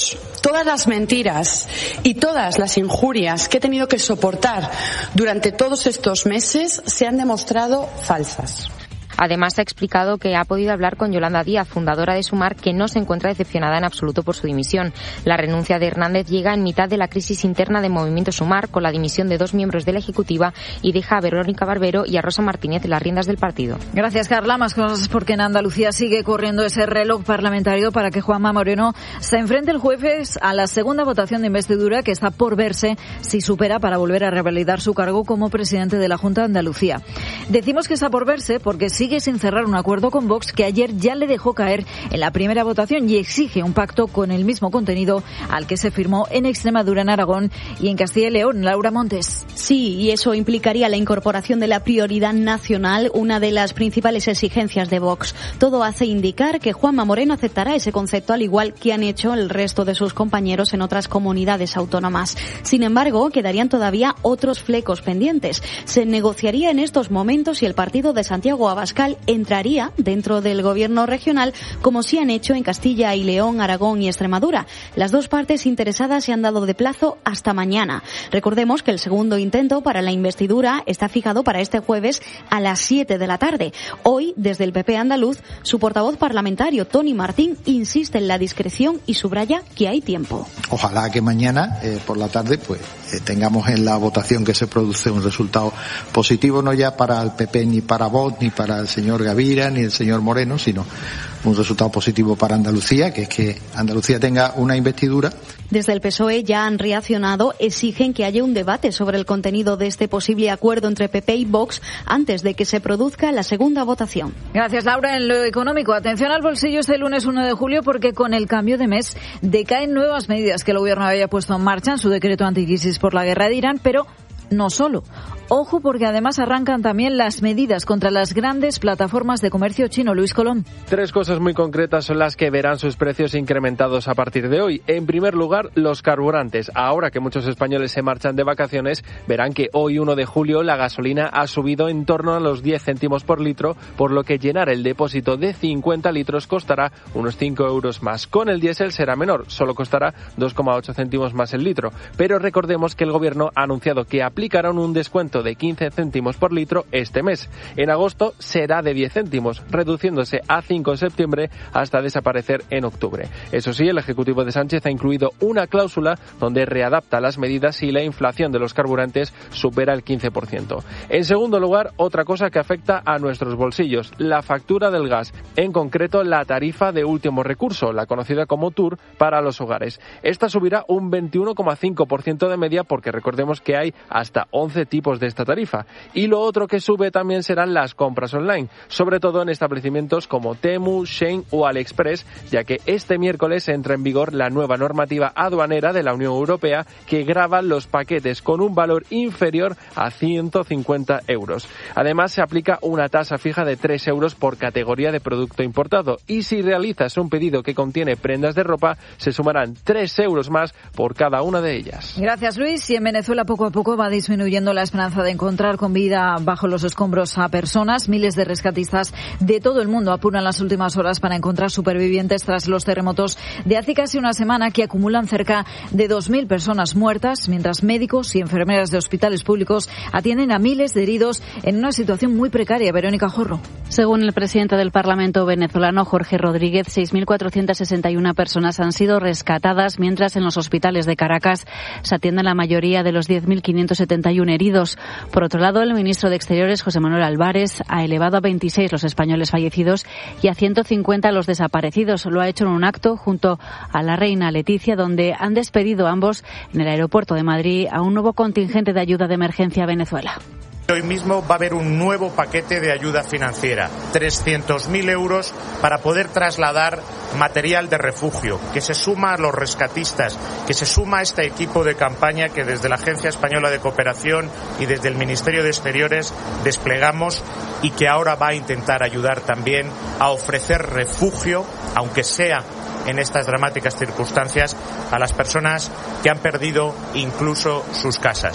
todas las mentiras y todas las injurias que he tenido que soportar durante todos estos meses se han demostrado falsas. Además, ha explicado que ha podido hablar con Yolanda Díaz, fundadora de Sumar, que no se encuentra decepcionada en absoluto por su dimisión. La renuncia de Hernández llega en mitad de la crisis interna de Movimiento Sumar, con la dimisión de dos miembros de la Ejecutiva, y deja a Verónica Barbero y a Rosa Martínez las riendas del partido. Gracias, Carla. Más cosas porque en Andalucía sigue corriendo ese reloj parlamentario para que Juanma Moreno se enfrente el jueves a la segunda votación de investidura, que está por verse si supera para volver a revalidar su cargo como presidente de la Junta de Andalucía. Decimos que está por verse porque sigue sin cerrar un acuerdo con Vox, que ayer ya le dejó caer en la primera votación, y exige un pacto con el mismo contenido al que se firmó en Extremadura, en Aragón y en Castilla y León. Laura Montes. Sí, y eso implicaría la incorporación de la prioridad nacional, una de las principales exigencias de Vox. Todo hace indicar que Juanma Moreno aceptará ese concepto, al igual que han hecho el resto de sus compañeros en otras comunidades autónomas. Sin embargo, quedarían todavía otros flecos pendientes. Se negociaría en estos momentos si el partido de Santiago Abascal entraría dentro del gobierno regional, como sí han hecho en Castilla y León, Aragón y Extremadura. Las dos partes interesadas se han dado de plazo hasta mañana. Recordemos que el segundo intento para la investidura está fijado para este jueves a las siete de la tarde. Hoy, desde el P P andaluz, su portavoz parlamentario, Toni Martín, insiste en la discreción y subraya que hay tiempo. Ojalá que mañana eh, por la tarde pues eh, tengamos en la votación que se produce un resultado positivo, no ya para el P P ni para Vox ni para el señor Gavira ni el señor Moreno, sino un resultado positivo para Andalucía, que es que Andalucía tenga una investidura. Desde el P S O E ya han reaccionado, exigen que haya un debate sobre el contenido de este posible acuerdo entre P P y Vox antes de que se produzca la segunda votación. Gracias, Laura. En lo económico, atención al bolsillo este lunes uno de julio, porque con el cambio de mes decaen nuevas medidas que el gobierno había puesto en marcha en su decreto anticrisis por la guerra de Irán, pero no solo. Ojo, porque además arrancan también las medidas contra las grandes plataformas de comercio chino. Luis Colón. Tres cosas muy concretas son las que verán sus precios incrementados a partir de hoy. En primer lugar, los carburantes. Ahora que muchos españoles se marchan de vacaciones, verán que hoy, uno de julio, la gasolina ha subido en torno a los diez céntimos por litro, por lo que llenar el depósito de cincuenta litros costará unos cinco euros más. Con el diésel será menor, solo costará dos coma ocho céntimos más el litro. Pero recordemos que el gobierno ha anunciado que aplicarán un descuento de quince céntimos por litro este mes. En agosto será de diez céntimos, reduciéndose a cinco en septiembre hasta desaparecer en octubre. Eso sí, el Ejecutivo de Sánchez ha incluido una cláusula donde readapta las medidas si la inflación de los carburantes supera el quince por ciento. En segundo lugar, otra cosa que afecta a nuestros bolsillos, la factura del gas, en concreto la tarifa de último recurso, la conocida como T U R, para los hogares. Esta subirá un veintiuno coma cinco por ciento de media, porque recordemos que hay hasta once tipos de esta tarifa. Y lo otro que sube también serán las compras online, sobre todo en establecimientos como Temu, Shein o AliExpress, ya que este miércoles entra en vigor la nueva normativa aduanera de la Unión Europea que grava los paquetes con un valor inferior a ciento cincuenta euros. Además, se aplica una tasa fija de tres euros por categoría de producto importado, y si realizas un pedido que contiene prendas de ropa, se sumarán tres euros más por cada una de ellas. Gracias, Luis. Y en Venezuela poco a poco va disminuyendo la esperanza de encontrar con vida bajo los escombros a personas. Miles de rescatistas de todo el mundo apuran las últimas horas para encontrar supervivientes tras los terremotos de hace casi una semana, que acumulan cerca de dos mil personas muertas, mientras médicos y enfermeras de hospitales públicos atienden a miles de heridos en una situación muy precaria. Verónica Jorro. Según el presidente del Parlamento venezolano, Jorge Rodríguez, seis mil cuatrocientas sesenta y una personas han sido rescatadas, mientras en los hospitales de Caracas se atienden la mayoría de los diez mil quinientos setenta y uno heridos. Por otro lado, el ministro de Exteriores, José Manuel Álvarez, ha elevado a veintiséis los españoles fallecidos y a ciento cincuenta los desaparecidos. Lo ha hecho en un acto junto a la reina Leticia, donde han despedido ambos en el aeropuerto de Madrid a un nuevo contingente de ayuda de emergencia a Venezuela. Hoy mismo va a haber un nuevo paquete de ayuda financiera, trescientos mil euros para poder trasladar material de refugio, que se suma a los rescatistas, que se suma a este equipo de campaña que desde la Agencia Española de Cooperación y desde el Ministerio de Exteriores desplegamos, y que ahora va a intentar ayudar también a ofrecer refugio, aunque sea en estas dramáticas circunstancias, a las personas que han perdido incluso sus casas.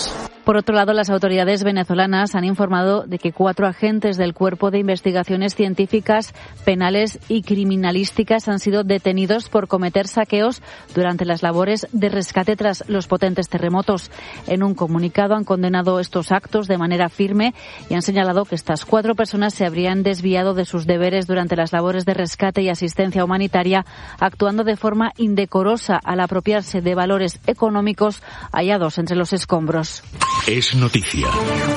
Por otro lado, las autoridades venezolanas han informado de que cuatro agentes del Cuerpo de Investigaciones Científicas, Penales y Criminalísticas han sido detenidos por cometer saqueos durante las labores de rescate tras los potentes terremotos. En un comunicado han condenado estos actos de manera firme y han señalado que estas cuatro personas se habrían desviado de sus deberes durante las labores de rescate y asistencia humanitaria, actuando de forma indecorosa al apropiarse de valores económicos hallados entre los escombros. Es noticia.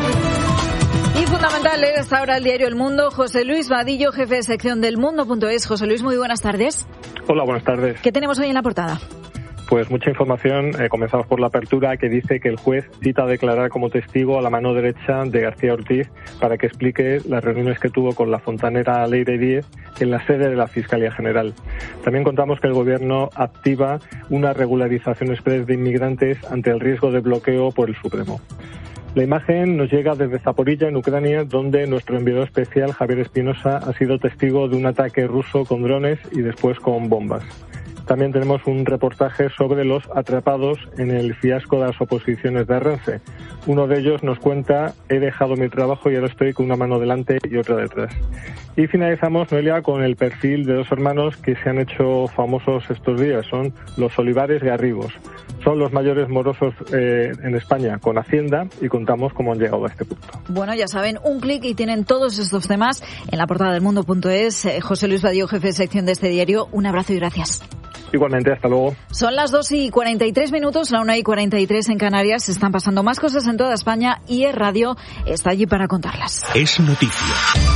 Y fundamental es ahora el diario El Mundo. José Luis Vadillo, jefe de sección del Mundo punto es. José Luis, muy buenas tardes. Hola, buenas tardes. ¿Qué tenemos hoy en la portada? Pues mucha información. Eh, comenzamos por la apertura, que dice que el juez cita a declarar como testigo a la mano derecha de García Ortiz para que explique las reuniones que tuvo con la fontanera Leire Díez en la sede de la Fiscalía General. También contamos que el Gobierno activa una regularización express de inmigrantes ante el riesgo de bloqueo por el Supremo. La imagen nos llega desde Zaporilla, en Ucrania, donde nuestro enviado especial, Javier Espinosa, ha sido testigo de un ataque ruso con drones y después con bombas. También tenemos un reportaje sobre los atrapados en el fiasco de las oposiciones de Renfe. Uno de ellos nos cuenta: he dejado mi trabajo y ahora estoy con una mano delante y otra detrás. Y finalizamos, Noelia, con el perfil de dos hermanos que se han hecho famosos estos días. Son los Olivares Garrigos. Son los mayores morosos eh, en España con Hacienda, y contamos cómo han llegado a este punto. Bueno, ya saben, un clic y tienen todos estos temas en la portada del Mundo punto es. José Luis Vadillo, jefe de sección de este diario, un abrazo y gracias. Igualmente, hasta luego. Son las dos y cuarenta y tres minutos, la una y cuarenta y tres en Canarias. Se están pasando más cosas en toda España y Es Radio está allí para contarlas. Es noticia.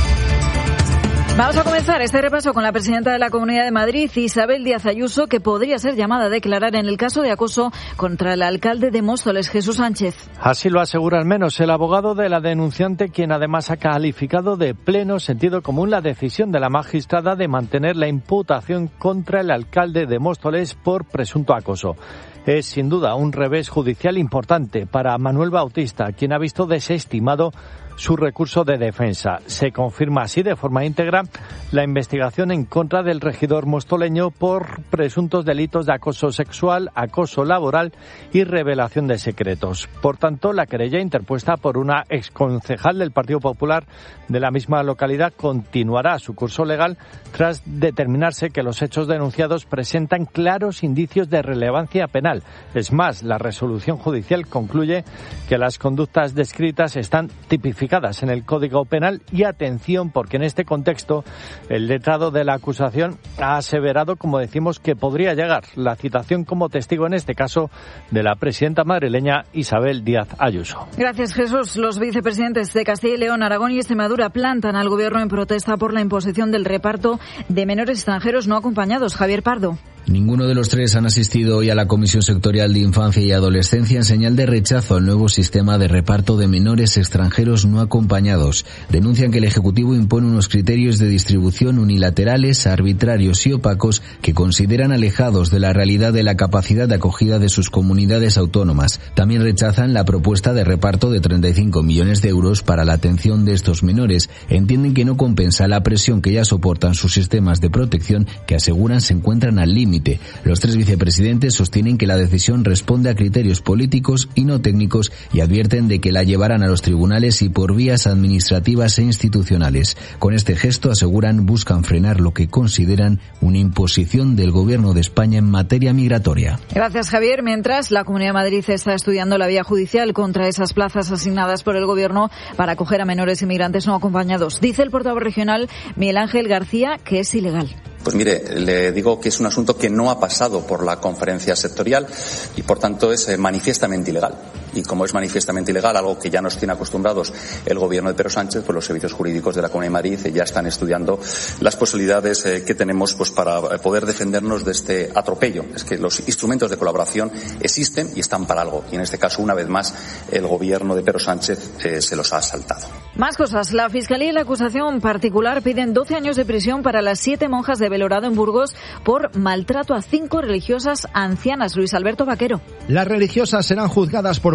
Vamos a comenzar este repaso con la presidenta de la Comunidad de Madrid, Isabel Díaz Ayuso, que podría ser llamada a declarar en el caso de acoso contra el alcalde de Móstoles, Jesús Sánchez. Así lo asegura al menos el abogado de la denunciante, quien además ha calificado de pleno sentido común la decisión de la magistrada de mantener la imputación contra el alcalde de Móstoles por presunto acoso. Es sin duda un revés judicial importante para Manuel Bautista, quien ha visto desestimado su recurso de defensa. Se confirma así de forma íntegra la investigación en contra del regidor mostoleño por presuntos delitos de acoso sexual, acoso laboral y revelación de secretos. Por tanto, la querella interpuesta por una exconcejal del Partido Popular de la misma localidad continuará su curso legal tras determinarse que los hechos denunciados presentan claros indicios de relevancia penal. Es más, la resolución judicial concluye que las conductas descritas están tipificadas en el Código Penal y atención, porque en este contexto el letrado de la acusación ha aseverado, como decimos, que podría llegar la citación como testigo en este caso de la presidenta madrileña Isabel Díaz Ayuso. Gracias, Jesús. Los vicepresidentes de Castilla y León, Aragón y Extremadura plantan al gobierno en protesta por la imposición del reparto de menores extranjeros no acompañados. Javier Pardo. Ninguno de los tres han asistido hoy a la Comisión Sectorial de Infancia y Adolescencia en señal de rechazo al nuevo sistema de reparto de menores extranjeros no acompañados. Denuncian que el Ejecutivo impone unos criterios de distribución unilaterales, arbitrarios y opacos que consideran alejados de la realidad de la capacidad de acogida de sus comunidades autónomas. También rechazan la propuesta de reparto de treinta y cinco millones de euros para la atención de estos menores. Entienden que no compensa la presión que ya soportan sus sistemas de protección, que aseguran se encuentran al límite. Los tres vicepresidentes sostienen que la decisión responde a criterios políticos y no técnicos y advierten de que la llevarán a los tribunales y por vías administrativas e institucionales. Con este gesto, aseguran, buscan frenar lo que consideran una imposición del Gobierno de España en materia migratoria. Gracias, Javier. Mientras, la Comunidad de Madrid está estudiando la vía judicial contra esas plazas asignadas por el Gobierno para acoger a menores inmigrantes no acompañados. Dice el portavoz regional Miguel Ángel García que es ilegal. Pues mire, le digo que es un asunto que no ha pasado por la conferencia sectorial y por tanto es eh, manifiestamente ilegal. Y como es manifiestamente ilegal, algo que ya nos tiene acostumbrados el gobierno de Pedro Sánchez, pues los servicios jurídicos de la Comunidad de Madrid eh, ya están estudiando las posibilidades eh, que tenemos pues para poder defendernos de este atropello. Es que los instrumentos de colaboración existen y están para algo. Y en este caso, una vez más, el gobierno de Pedro Sánchez eh, se los ha saltado. Más cosas. La Fiscalía y la acusación particular piden doce años de prisión para las siete monjas de Belorado en Burgos por maltrato a cinco religiosas ancianas. Luis Alberto Vaquero. Las religiosas serán juzgadas por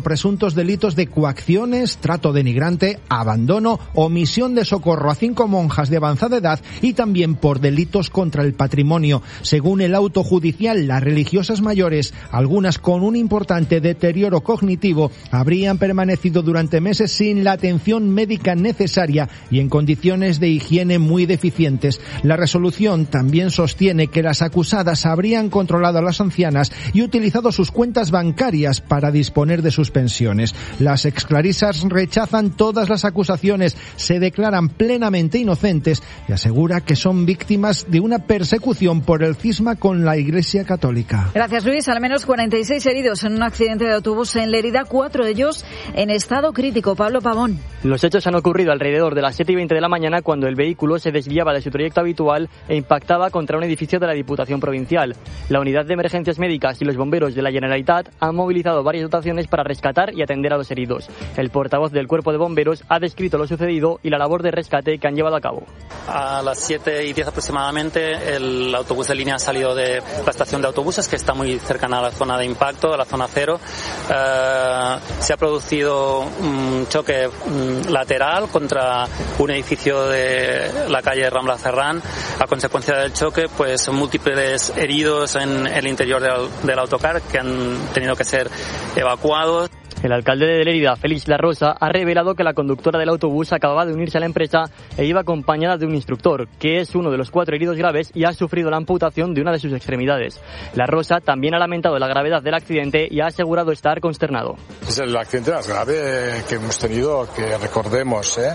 presuntos delitos de coacciones, trato denigrante, abandono, omisión de socorro a cinco monjas de avanzada edad y también por delitos contra el patrimonio. Según el auto judicial, las religiosas mayores, algunas con un importante deterioro cognitivo, habrían permanecido durante meses sin la atención médica necesaria y en condiciones de higiene muy deficientes. La resolución también sostiene que las acusadas habrían controlado a las ancianas y utilizado sus cuentas bancarias para disponer de sus pensiones. Las exclarisas rechazan todas las acusaciones, se declaran plenamente inocentes y asegura que son víctimas de una persecución por el cisma con la Iglesia Católica. Gracias, Luis. Al menos cuarenta y seis heridos en un accidente de autobús en Lérida, cuatro de ellos en estado crítico. Pablo Pavón. Los hechos han ocurrido alrededor de las siete y veinte de la mañana cuando el vehículo se desviaba de su trayecto habitual e impactaba contra un edificio de la Diputación Provincial. La unidad de emergencias médicas y los bomberos de la Generalitat han movilizado varias dotaciones para rescatar y atender a los heridos. El portavoz del Cuerpo de Bomberos ha descrito lo sucedido y la labor de rescate que han llevado a cabo. A las siete y diez aproximadamente el autobús de línea ha salido de la estación de autobuses, que está muy cercana a la zona de impacto, a la zona cero. Eh, se ha producido un choque um, lateral contra un edificio de la calle Rambla Ferrán. A consecuencia del choque, pues múltiples heridos en el interior del, del autocar que han tenido que ser evacuados. El alcalde de Lérida, Félix Larrosa, ha revelado que la conductora del autobús acababa de unirse a la empresa e iba acompañada de un instructor, que es uno de los cuatro heridos graves y ha sufrido la amputación de una de sus extremidades. Larrosa también ha lamentado la gravedad del accidente y ha asegurado estar consternado. Es el accidente más grave que hemos tenido, que recordemos, ¿eh?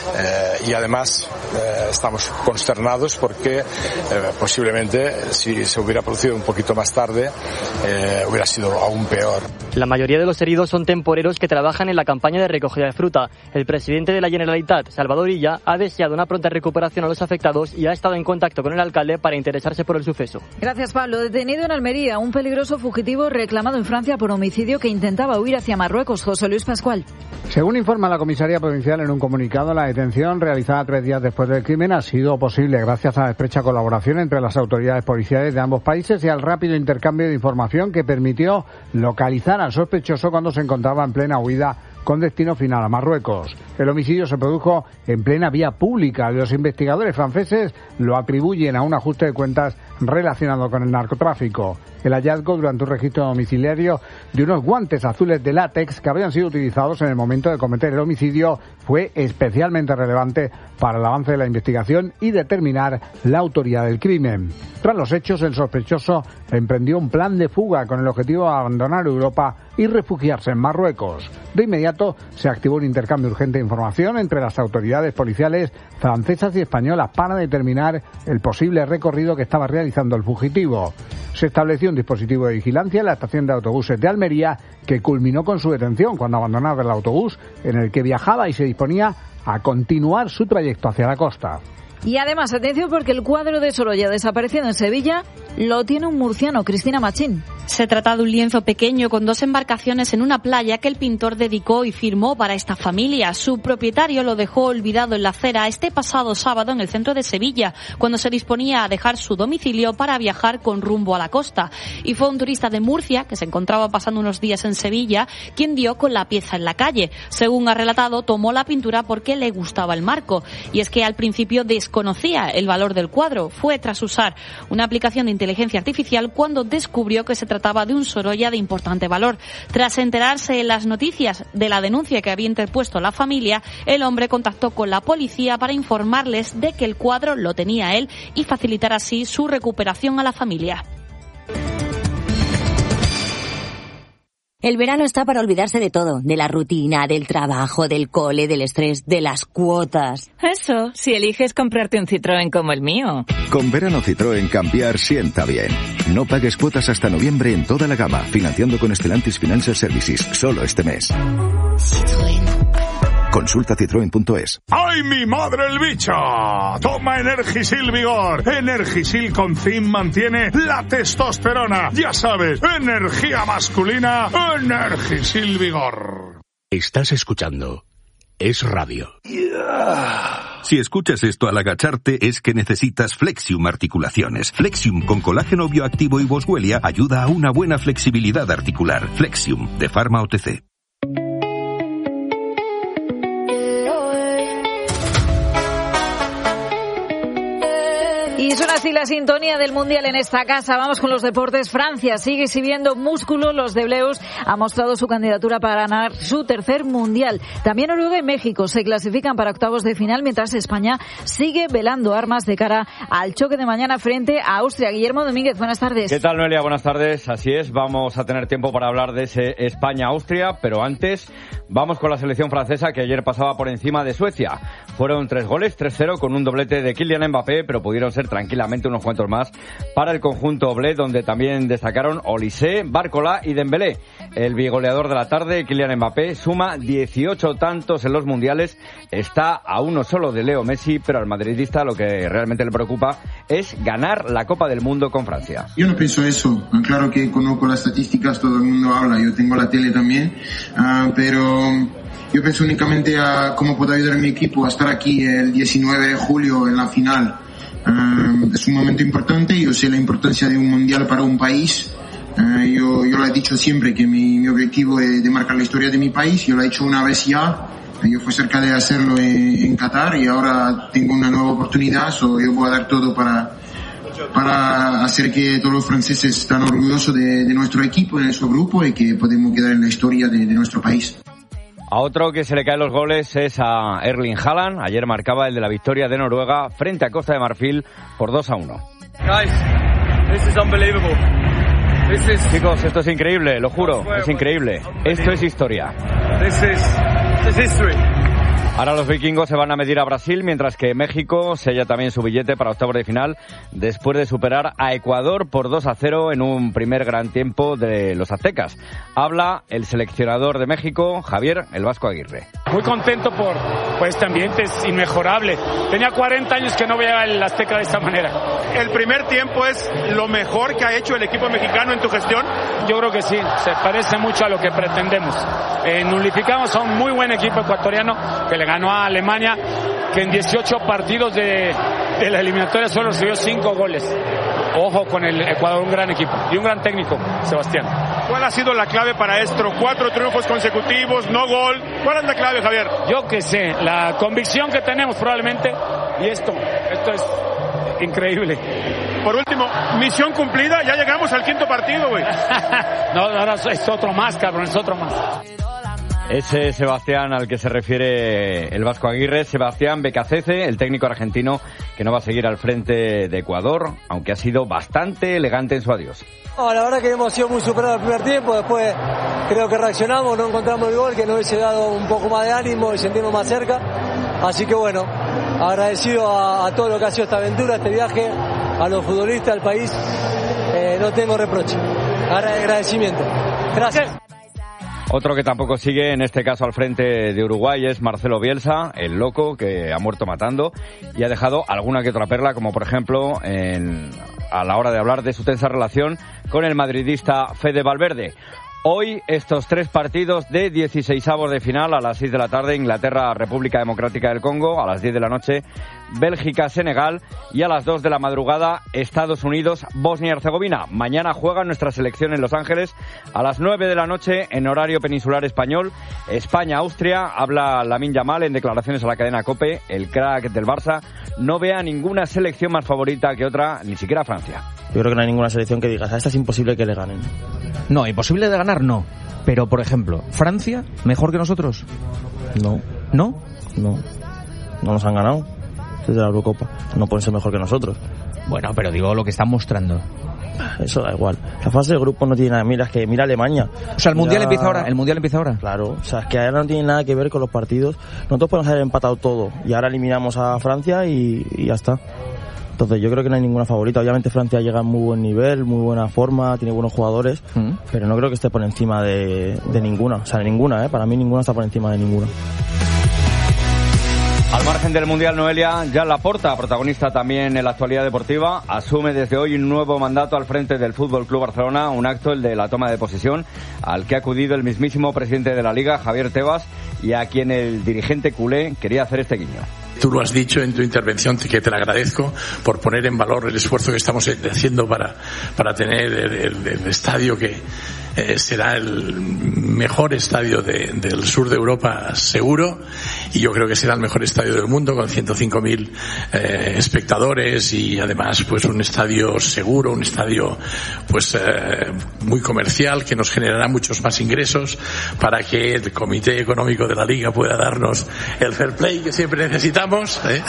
Eh, y además eh, estamos consternados porque eh, posiblemente si se hubiera producido un poquito más tarde eh, hubiera sido aún peor. La mayoría de los heridos son temporeros que trabajan en la campaña de recogida de fruta. El presidente de la Generalitat, Salvador Illa, ha deseado una pronta recuperación a los afectados y ha estado en contacto con el alcalde para interesarse por el suceso. Gracias, Pablo. Detenido en Almería, un peligroso fugitivo reclamado en Francia por homicidio que intentaba huir hacia Marruecos. José Luis Pascual. Según informa la Comisaría Provincial en un comunicado, la detención realizada tres días después del crimen ha sido posible gracias a la estrecha colaboración entre las autoridades policiales de ambos países y al rápido intercambio de información que permitió localizar al sospechoso cuando se encontraba en plena huida con destino final a Marruecos. El homicidio se produjo en plena vía pública. Los investigadores franceses lo atribuyen a un ajuste de cuentas relacionado con el narcotráfico. El hallazgo durante un registro domiciliario de unos guantes azules de látex que habían sido utilizados en el momento de cometer el homicidio fue especialmente relevante para el avance de la investigación y determinar la autoría del crimen. Tras los hechos, el sospechoso emprendió un plan de fuga con el objetivo de abandonar Europa y refugiarse en Marruecos. De inmediato se activó un intercambio urgente de información entre las autoridades policiales francesas y españolas para determinar el posible recorrido que estaba realizando el fugitivo. Se estableció un dispositivo de vigilancia en la estación de autobuses de Almería que culminó con su detención cuando abandonaba el autobús en el que viajaba y se disponía a continuar su trayecto hacia la costa. Y además, atención, porque el cuadro de Sorolla desaparecido en Sevilla lo tiene un murciano, Cristina Machín. Se trata de un lienzo pequeño con dos embarcaciones en una playa que el pintor dedicó y firmó para esta familia. Su propietario lo dejó olvidado en la acera este pasado sábado en el centro de Sevilla, cuando se disponía a dejar su domicilio para viajar con rumbo a la costa. Y fue un turista de Murcia, que se encontraba pasando unos días en Sevilla, quien dio con la pieza en la calle. Según ha relatado, tomó la pintura porque le gustaba el marco. Y es que al principio desconocía el valor del cuadro. Fue tras usar una aplicación de inteligencia artificial cuando descubrió que se trataba de un Sorolla de importante valor. Tras enterarse en las noticias de la denuncia que había interpuesto la familia, el hombre contactó con la policía para informarles de que el cuadro lo tenía él y facilitar así su recuperación a la familia. El verano está para olvidarse de todo, de la rutina, del trabajo, del cole, del estrés, de las cuotas. Eso, si eliges comprarte un Citroën como el mío. Con verano Citroën cambiar sienta bien. No pagues cuotas hasta noviembre en toda la gama, financiando con Stellantis Financial Services, solo este mes. Citroën. Consulta citroen punto es. ¡Ay, mi madre el bicho! Toma Energisil Vigor. Energisil con zinc mantiene la testosterona. Ya sabes, energía masculina, Energisil Vigor. Estás escuchando Es Radio. Yeah. Si escuchas esto al agacharte es que necesitas Flexium Articulaciones. Flexium con colágeno bioactivo y Boswellia ayuda a una buena flexibilidad articular. Flexium de Pharma O T C. Y suena así la sintonía del Mundial en esta casa. Vamos con los deportes. Francia sigue exhibiendo músculo. Los de Bleus ha mostrado su candidatura para ganar su tercer Mundial. También Noruega y México se clasifican para octavos de final, mientras España sigue velando armas de cara al choque de mañana frente a Austria. Guillermo Domínguez, buenas tardes. ¿Qué tal, Noelia? Buenas tardes. Así es, vamos a tener tiempo para hablar de ese España-Austria, pero antes vamos con la selección francesa, que ayer pasaba por encima de Suecia. Fueron tres goles, tres cero, con un doblete de Kylian Mbappé, pero pudieron ser tranquilamente unos cuantos más para el conjunto bleu, donde también destacaron Olise, Barcola y Dembélé. El bigoleador de la tarde, Kylian Mbappé, suma dieciocho tantos en los mundiales, está a uno solo de Leo Messi, pero al madridista lo que realmente le preocupa es ganar la Copa del Mundo con Francia. Yo no pienso eso, claro que conozco las estadísticas, todo el mundo habla, yo tengo la tele también, uh, pero yo pienso únicamente a cómo puedo ayudar a mi equipo a estar aquí el diecinueve de julio en la final. Uh, es un momento importante, yo sé la importancia de un mundial para un país. Uh, yo, yo lo he dicho siempre que mi, mi objetivo es de marcar la historia de mi país. Yo lo he hecho una vez ya, yo fui cerca de hacerlo en, en Qatar y ahora tengo una nueva oportunidad, so yo voy a dar todo para, para hacer que todos los franceses estén orgullosos de, de nuestro equipo, de nuestro grupo y que podemos quedar en la historia de, de nuestro país. A otro que se le caen los goles es a Erling Haaland. Ayer marcaba el de la victoria de Noruega frente a Costa de Marfil por dos a uno. Guys, this is unbelievable. This is... Chicos, esto es increíble, lo juro, es increíble. Esto es historia. This is, this is history. Ahora los vikingos se van a medir a Brasil, mientras que México sella también su billete para octavos de final después de superar a Ecuador por dos a cero en un primer gran tiempo de los aztecas. Habla el seleccionador de México, Javier El Vasco Aguirre. Muy contento por, por este ambiente, es inmejorable. Tenía cuarenta años que no veía el Azteca de esta manera. ¿El primer tiempo es lo mejor que ha hecho el equipo mexicano en tu gestión? Yo creo que sí, se parece mucho a lo que pretendemos. Eh, nulificamos a un muy buen equipo ecuatoriano que le ganó a Alemania, que en dieciocho partidos de, de la eliminatoria solo recibió cinco goles. Ojo con el Ecuador, un gran equipo y un gran técnico, Sebastián. ¿Cuál ha sido la clave para esto? Cuatro triunfos consecutivos, no gol. ¿Cuál es la clave, Javier? Yo que sé, la convicción que tenemos probablemente, y esto, esto es increíble. Por último, misión cumplida, ya llegamos al quinto partido, güey. No, ahora es otro más, cabrón, es otro más. Ese Sebastián al que se refiere el Vasco Aguirre, Sebastián Becacece, el técnico argentino que no va a seguir al frente de Ecuador, aunque ha sido bastante elegante en su adiós. No, la verdad que hemos sido muy superados el primer tiempo, después creo que reaccionamos, no encontramos el gol, que nos hubiese dado un poco más de ánimo y sentirnos más cerca. Así que bueno, agradecido a, a todo lo que ha sido esta aventura, este viaje, a los futbolistas, al país, eh, no tengo reproche, agradecimiento. Gracias. Otro que tampoco sigue, en este caso al frente de Uruguay, es Marcelo Bielsa, el loco que ha muerto matando y ha dejado alguna que otra perla, como por ejemplo en, a la hora de hablar de su tensa relación con el madridista Fede Valverde. Hoy estos tres partidos de dieciseisavos de final a las seis de la tarde, Inglaterra, República Democrática del Congo, a las diez de la noche, Bélgica, Senegal y a las dos de la madrugada, Estados Unidos, Bosnia y Herzegovina. Mañana juega nuestra selección en Los Ángeles a las nueve de la noche en horario peninsular español. España, Austria, habla Lamine Yamal en declaraciones a la cadena COPE, el crack del Barça, no ve a ninguna selección más favorita que otra, ni siquiera Francia. Yo creo que no hay ninguna selección que digas, a esta es imposible que le ganen. No, imposible de ganar no. Pero, por ejemplo, ¿Francia mejor que nosotros? No. ¿No? No. No nos han ganado desde la Eurocopa. No pueden ser mejor que nosotros. Bueno, pero digo lo que están mostrando. Eso da igual. La fase de grupo no tiene nada. Mira, es que mira Alemania. O sea, el mira... mundial empieza ahora. El mundial empieza ahora. Claro. O sea, es que ahora no tiene nada que ver con los partidos. Nosotros podemos haber empatado todo y ahora eliminamos a Francia y, y ya está. Entonces yo creo que no hay ninguna favorita. Obviamente Francia llega a muy buen nivel, muy buena forma, tiene buenos jugadores, mm. pero no creo que esté por encima de, de ninguna. O sea, de ninguna, ¿eh? Para mí ninguna está por encima de ninguna. Al margen del Mundial, Noelia, Jan Laporta, protagonista también en la actualidad deportiva, asume desde hoy un nuevo mandato al frente del Fútbol Club Barcelona, un acto, el de la toma de posesión, al que ha acudido el mismísimo presidente de la Liga, Javier Tebas, y a quien el dirigente culé quería hacer este guiño. Tú lo has dicho en tu intervención, que te lo agradezco por poner en valor el esfuerzo que estamos haciendo para, para tener el, el, el estadio que, eh, será el mejor estadio de, del sur de Europa seguro, y yo creo que será el mejor estadio del mundo con ciento cinco mil eh, espectadores, y además pues un estadio seguro, un estadio pues eh, muy comercial, que nos generará muchos más ingresos para que el Comité Económico de la Liga pueda darnos el fair play que siempre necesitamos, ¿eh?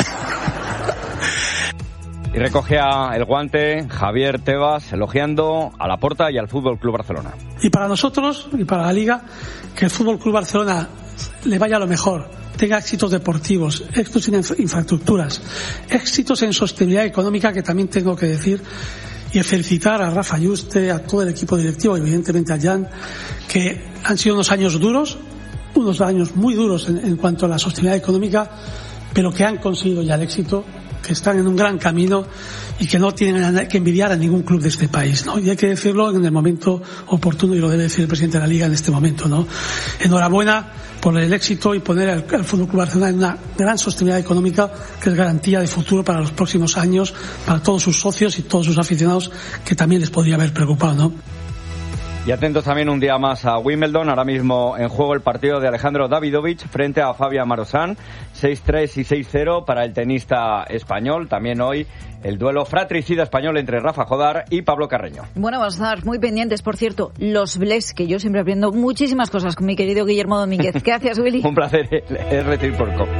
Y recogía el guante Javier Tebas elogiando a Laporta y al Fútbol Club Barcelona. Y para nosotros y para la Liga, que el Fútbol Club Barcelona le vaya a lo mejor, tenga éxitos deportivos, éxitos en infraestructuras, éxitos en sostenibilidad económica, que también tengo que decir, y felicitar a Rafa Yuste, a todo el equipo directivo y evidentemente a Jan, que han sido unos años duros, unos años muy duros en, en cuanto a la sostenibilidad económica, pero que han conseguido ya el éxito, que están en un gran camino y que no tienen que envidiar a ningún club de este país, ¿no? Y hay que decirlo en el momento oportuno, y lo debe decir el presidente de la Liga en este momento, ¿no? Enhorabuena por el éxito y poner al, al Fútbol Club Barcelona en una gran sostenibilidad económica, que es garantía de futuro para los próximos años, para todos sus socios y todos sus aficionados, que también les podría haber preocupado, ¿no? Y atentos también un día más a Wimbledon, ahora mismo en juego el partido de Alejandro Davidovich frente a Fabián Marozán, seis tres y seis cero para el tenista español. También hoy el duelo fratricida español entre Rafa Jodar y Pablo Carreño. Bueno, vamos a estar muy pendientes, por cierto, los Bles, que yo siempre aprendo muchísimas cosas con mi querido Guillermo Domínguez. Gracias, Willy. Un placer, R T I por com.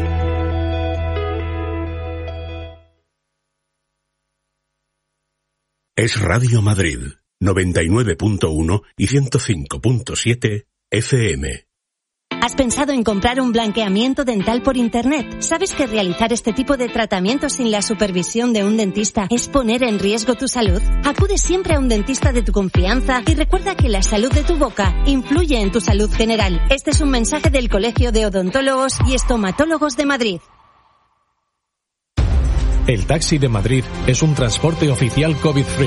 Es Radio Madrid. noventa y nueve punto uno y ciento cinco punto siete F M. ¿Has pensado en comprar un blanqueamiento dental por Internet? ¿Sabes que realizar este tipo de tratamientos sin la supervisión de un dentista es poner en riesgo tu salud? Acude siempre a un dentista de tu confianza y recuerda que la salud de tu boca influye en tu salud general. Este es un mensaje del Colegio de Odontólogos y Estomatólogos de Madrid. El Taxi de Madrid es un transporte oficial COVID-free.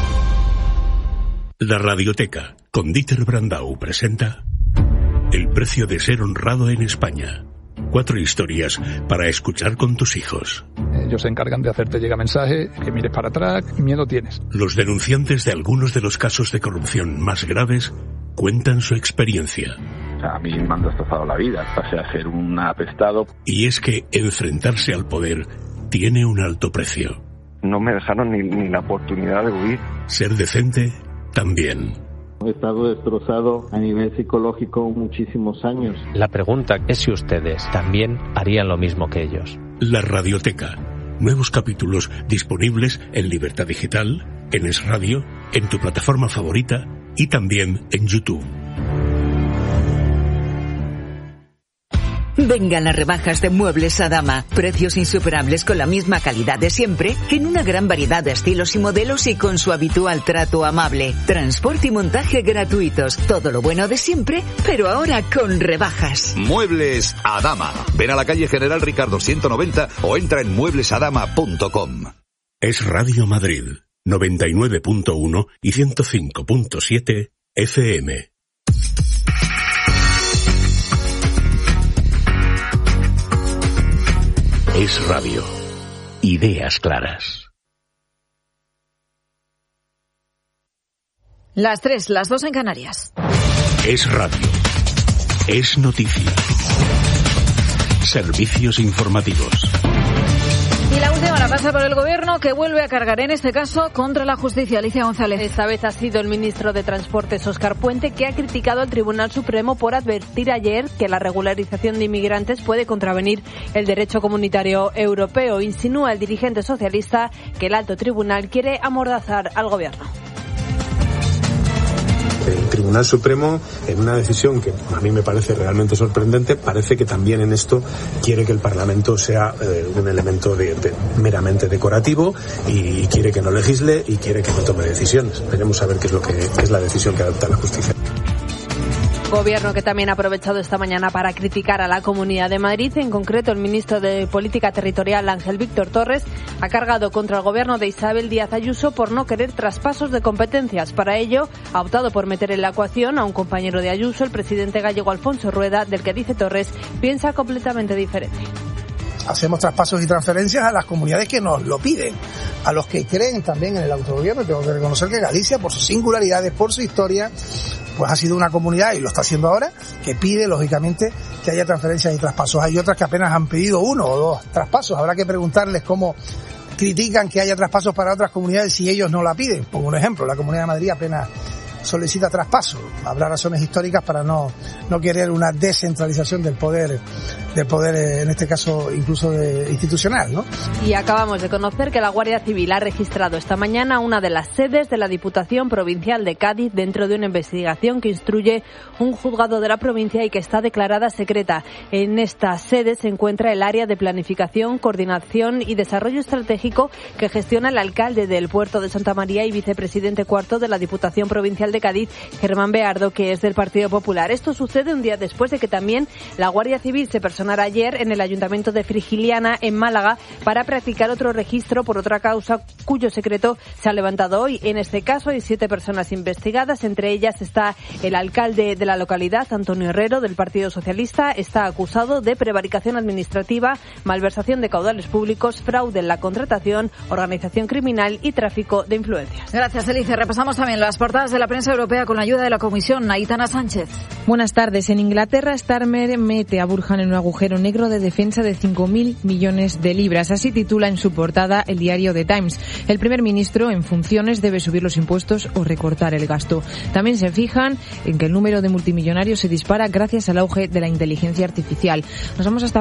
La Radioteca, con Dieter Brandau, presenta El precio de ser honrado en España. Cuatro historias para escuchar con tus hijos. Ellos se encargan de hacerte llegar mensaje, que mires para atrás, miedo tienes. Los denunciantes de algunos de los casos de corrupción más graves cuentan su experiencia. O sea, a mí me han destrozado la vida, pasé a ser un apestado. Y es que enfrentarse al poder tiene un alto precio. No me dejaron ni, ni la oportunidad de huir. Ser decente también. He estado destrozado a nivel psicológico muchísimos años. La pregunta es si ustedes también harían lo mismo que ellos. La Radioteca. Nuevos capítulos disponibles en Libertad Digital, en Es Radio, en tu plataforma favorita y también en YouTube. Vengan las rebajas de Muebles Adama. Precios insuperables con la misma calidad de siempre, que en una gran variedad de estilos y modelos y con su habitual trato amable. Transporte y montaje gratuitos. Todo lo bueno de siempre, pero ahora con rebajas. Muebles Adama. Ven a la calle General Ricardo ciento noventa o entra en muebles adama punto com. Es Radio Madrid, noventa y nueve punto uno y ciento cinco punto siete F M. Es Radio. Ideas claras. Las tres, las dos en Canarias. Es Radio. Es noticia. Servicios informativos. Y la última la pasa por el Gobierno, que vuelve a cargar en este caso contra la justicia. Alicia González. Esta vez ha sido el ministro de Transportes, Óscar Puente, que ha criticado al Tribunal Supremo por advertir ayer que la regularización de inmigrantes puede contravenir el derecho comunitario europeo. Insinúa el dirigente socialista que el alto tribunal quiere amordazar al Gobierno. El Tribunal Supremo, en una decisión que a mí me parece realmente sorprendente, parece que también en esto quiere que el Parlamento sea eh, un elemento de, de, meramente decorativo y, y quiere que no legisle y quiere que no tome decisiones. Veremos a ver qué es lo que qué es la decisión que adopta la justicia. Gobierno que también ha aprovechado esta mañana para criticar a la Comunidad de Madrid. En concreto, el ministro de Política Territorial, Ángel Víctor Torres, ha cargado contra el Gobierno de Isabel Díaz Ayuso por no querer traspasos de competencias. Para ello, ha optado por meter en la ecuación a un compañero de Ayuso, el presidente gallego Alfonso Rueda, del que dice Torres piensa completamente diferente. Hacemos traspasos y transferencias a las comunidades que nos lo piden, a los que creen también en el autogobierno. Tengo que reconocer que Galicia, por sus singularidades, por su historia, pues ha sido una comunidad, y lo está haciendo ahora, que pide, lógicamente, que haya transferencias y traspasos. Hay otras que apenas han pedido uno o dos traspasos. Habrá que preguntarles cómo critican que haya traspasos para otras comunidades si ellos no la piden. Pongo un ejemplo, la Comunidad de Madrid apenas solicita traspaso. Habrá razones históricas para no, no querer una descentralización del poder, del poder, en este caso, incluso de, institucional, ¿no? Y acabamos de conocer que la Guardia Civil ha registrado esta mañana una de las sedes de la Diputación Provincial de Cádiz dentro de una investigación que instruye un juzgado de la provincia y que está declarada secreta. En esta sede se encuentra el área de planificación, coordinación y desarrollo estratégico que gestiona el alcalde del Puerto de Santa María y vicepresidente cuarto de la Diputación Provincial de Cádiz, Germán Beardo, que es del Partido Popular. Esto sucede un día después de que también la Guardia Civil se personara ayer en el Ayuntamiento de Frigiliana, en Málaga, para practicar otro registro por otra causa cuyo secreto se ha levantado hoy. En este caso hay siete personas investigadas, entre ellas está el alcalde de la localidad, Antonio Herrero, del Partido Socialista. Está acusado de prevaricación administrativa, malversación de caudales públicos, fraude en la contratación, organización criminal y tráfico de influencias. Gracias, Elice. Repasamos también las portadas de la prensa europea con la ayuda de la Comisión. Aitana Sánchez. Buenas tardes. En Inglaterra, Starmer mete a Burhan en un agujero negro de defensa de cinco mil millones de libras. Así titula en su portada el diario The Times. El primer ministro en funciones debe subir los impuestos o recortar el gasto. También se fijan en que el número de multimillonarios se dispara gracias al auge de la inteligencia artificial. Nos vamos hasta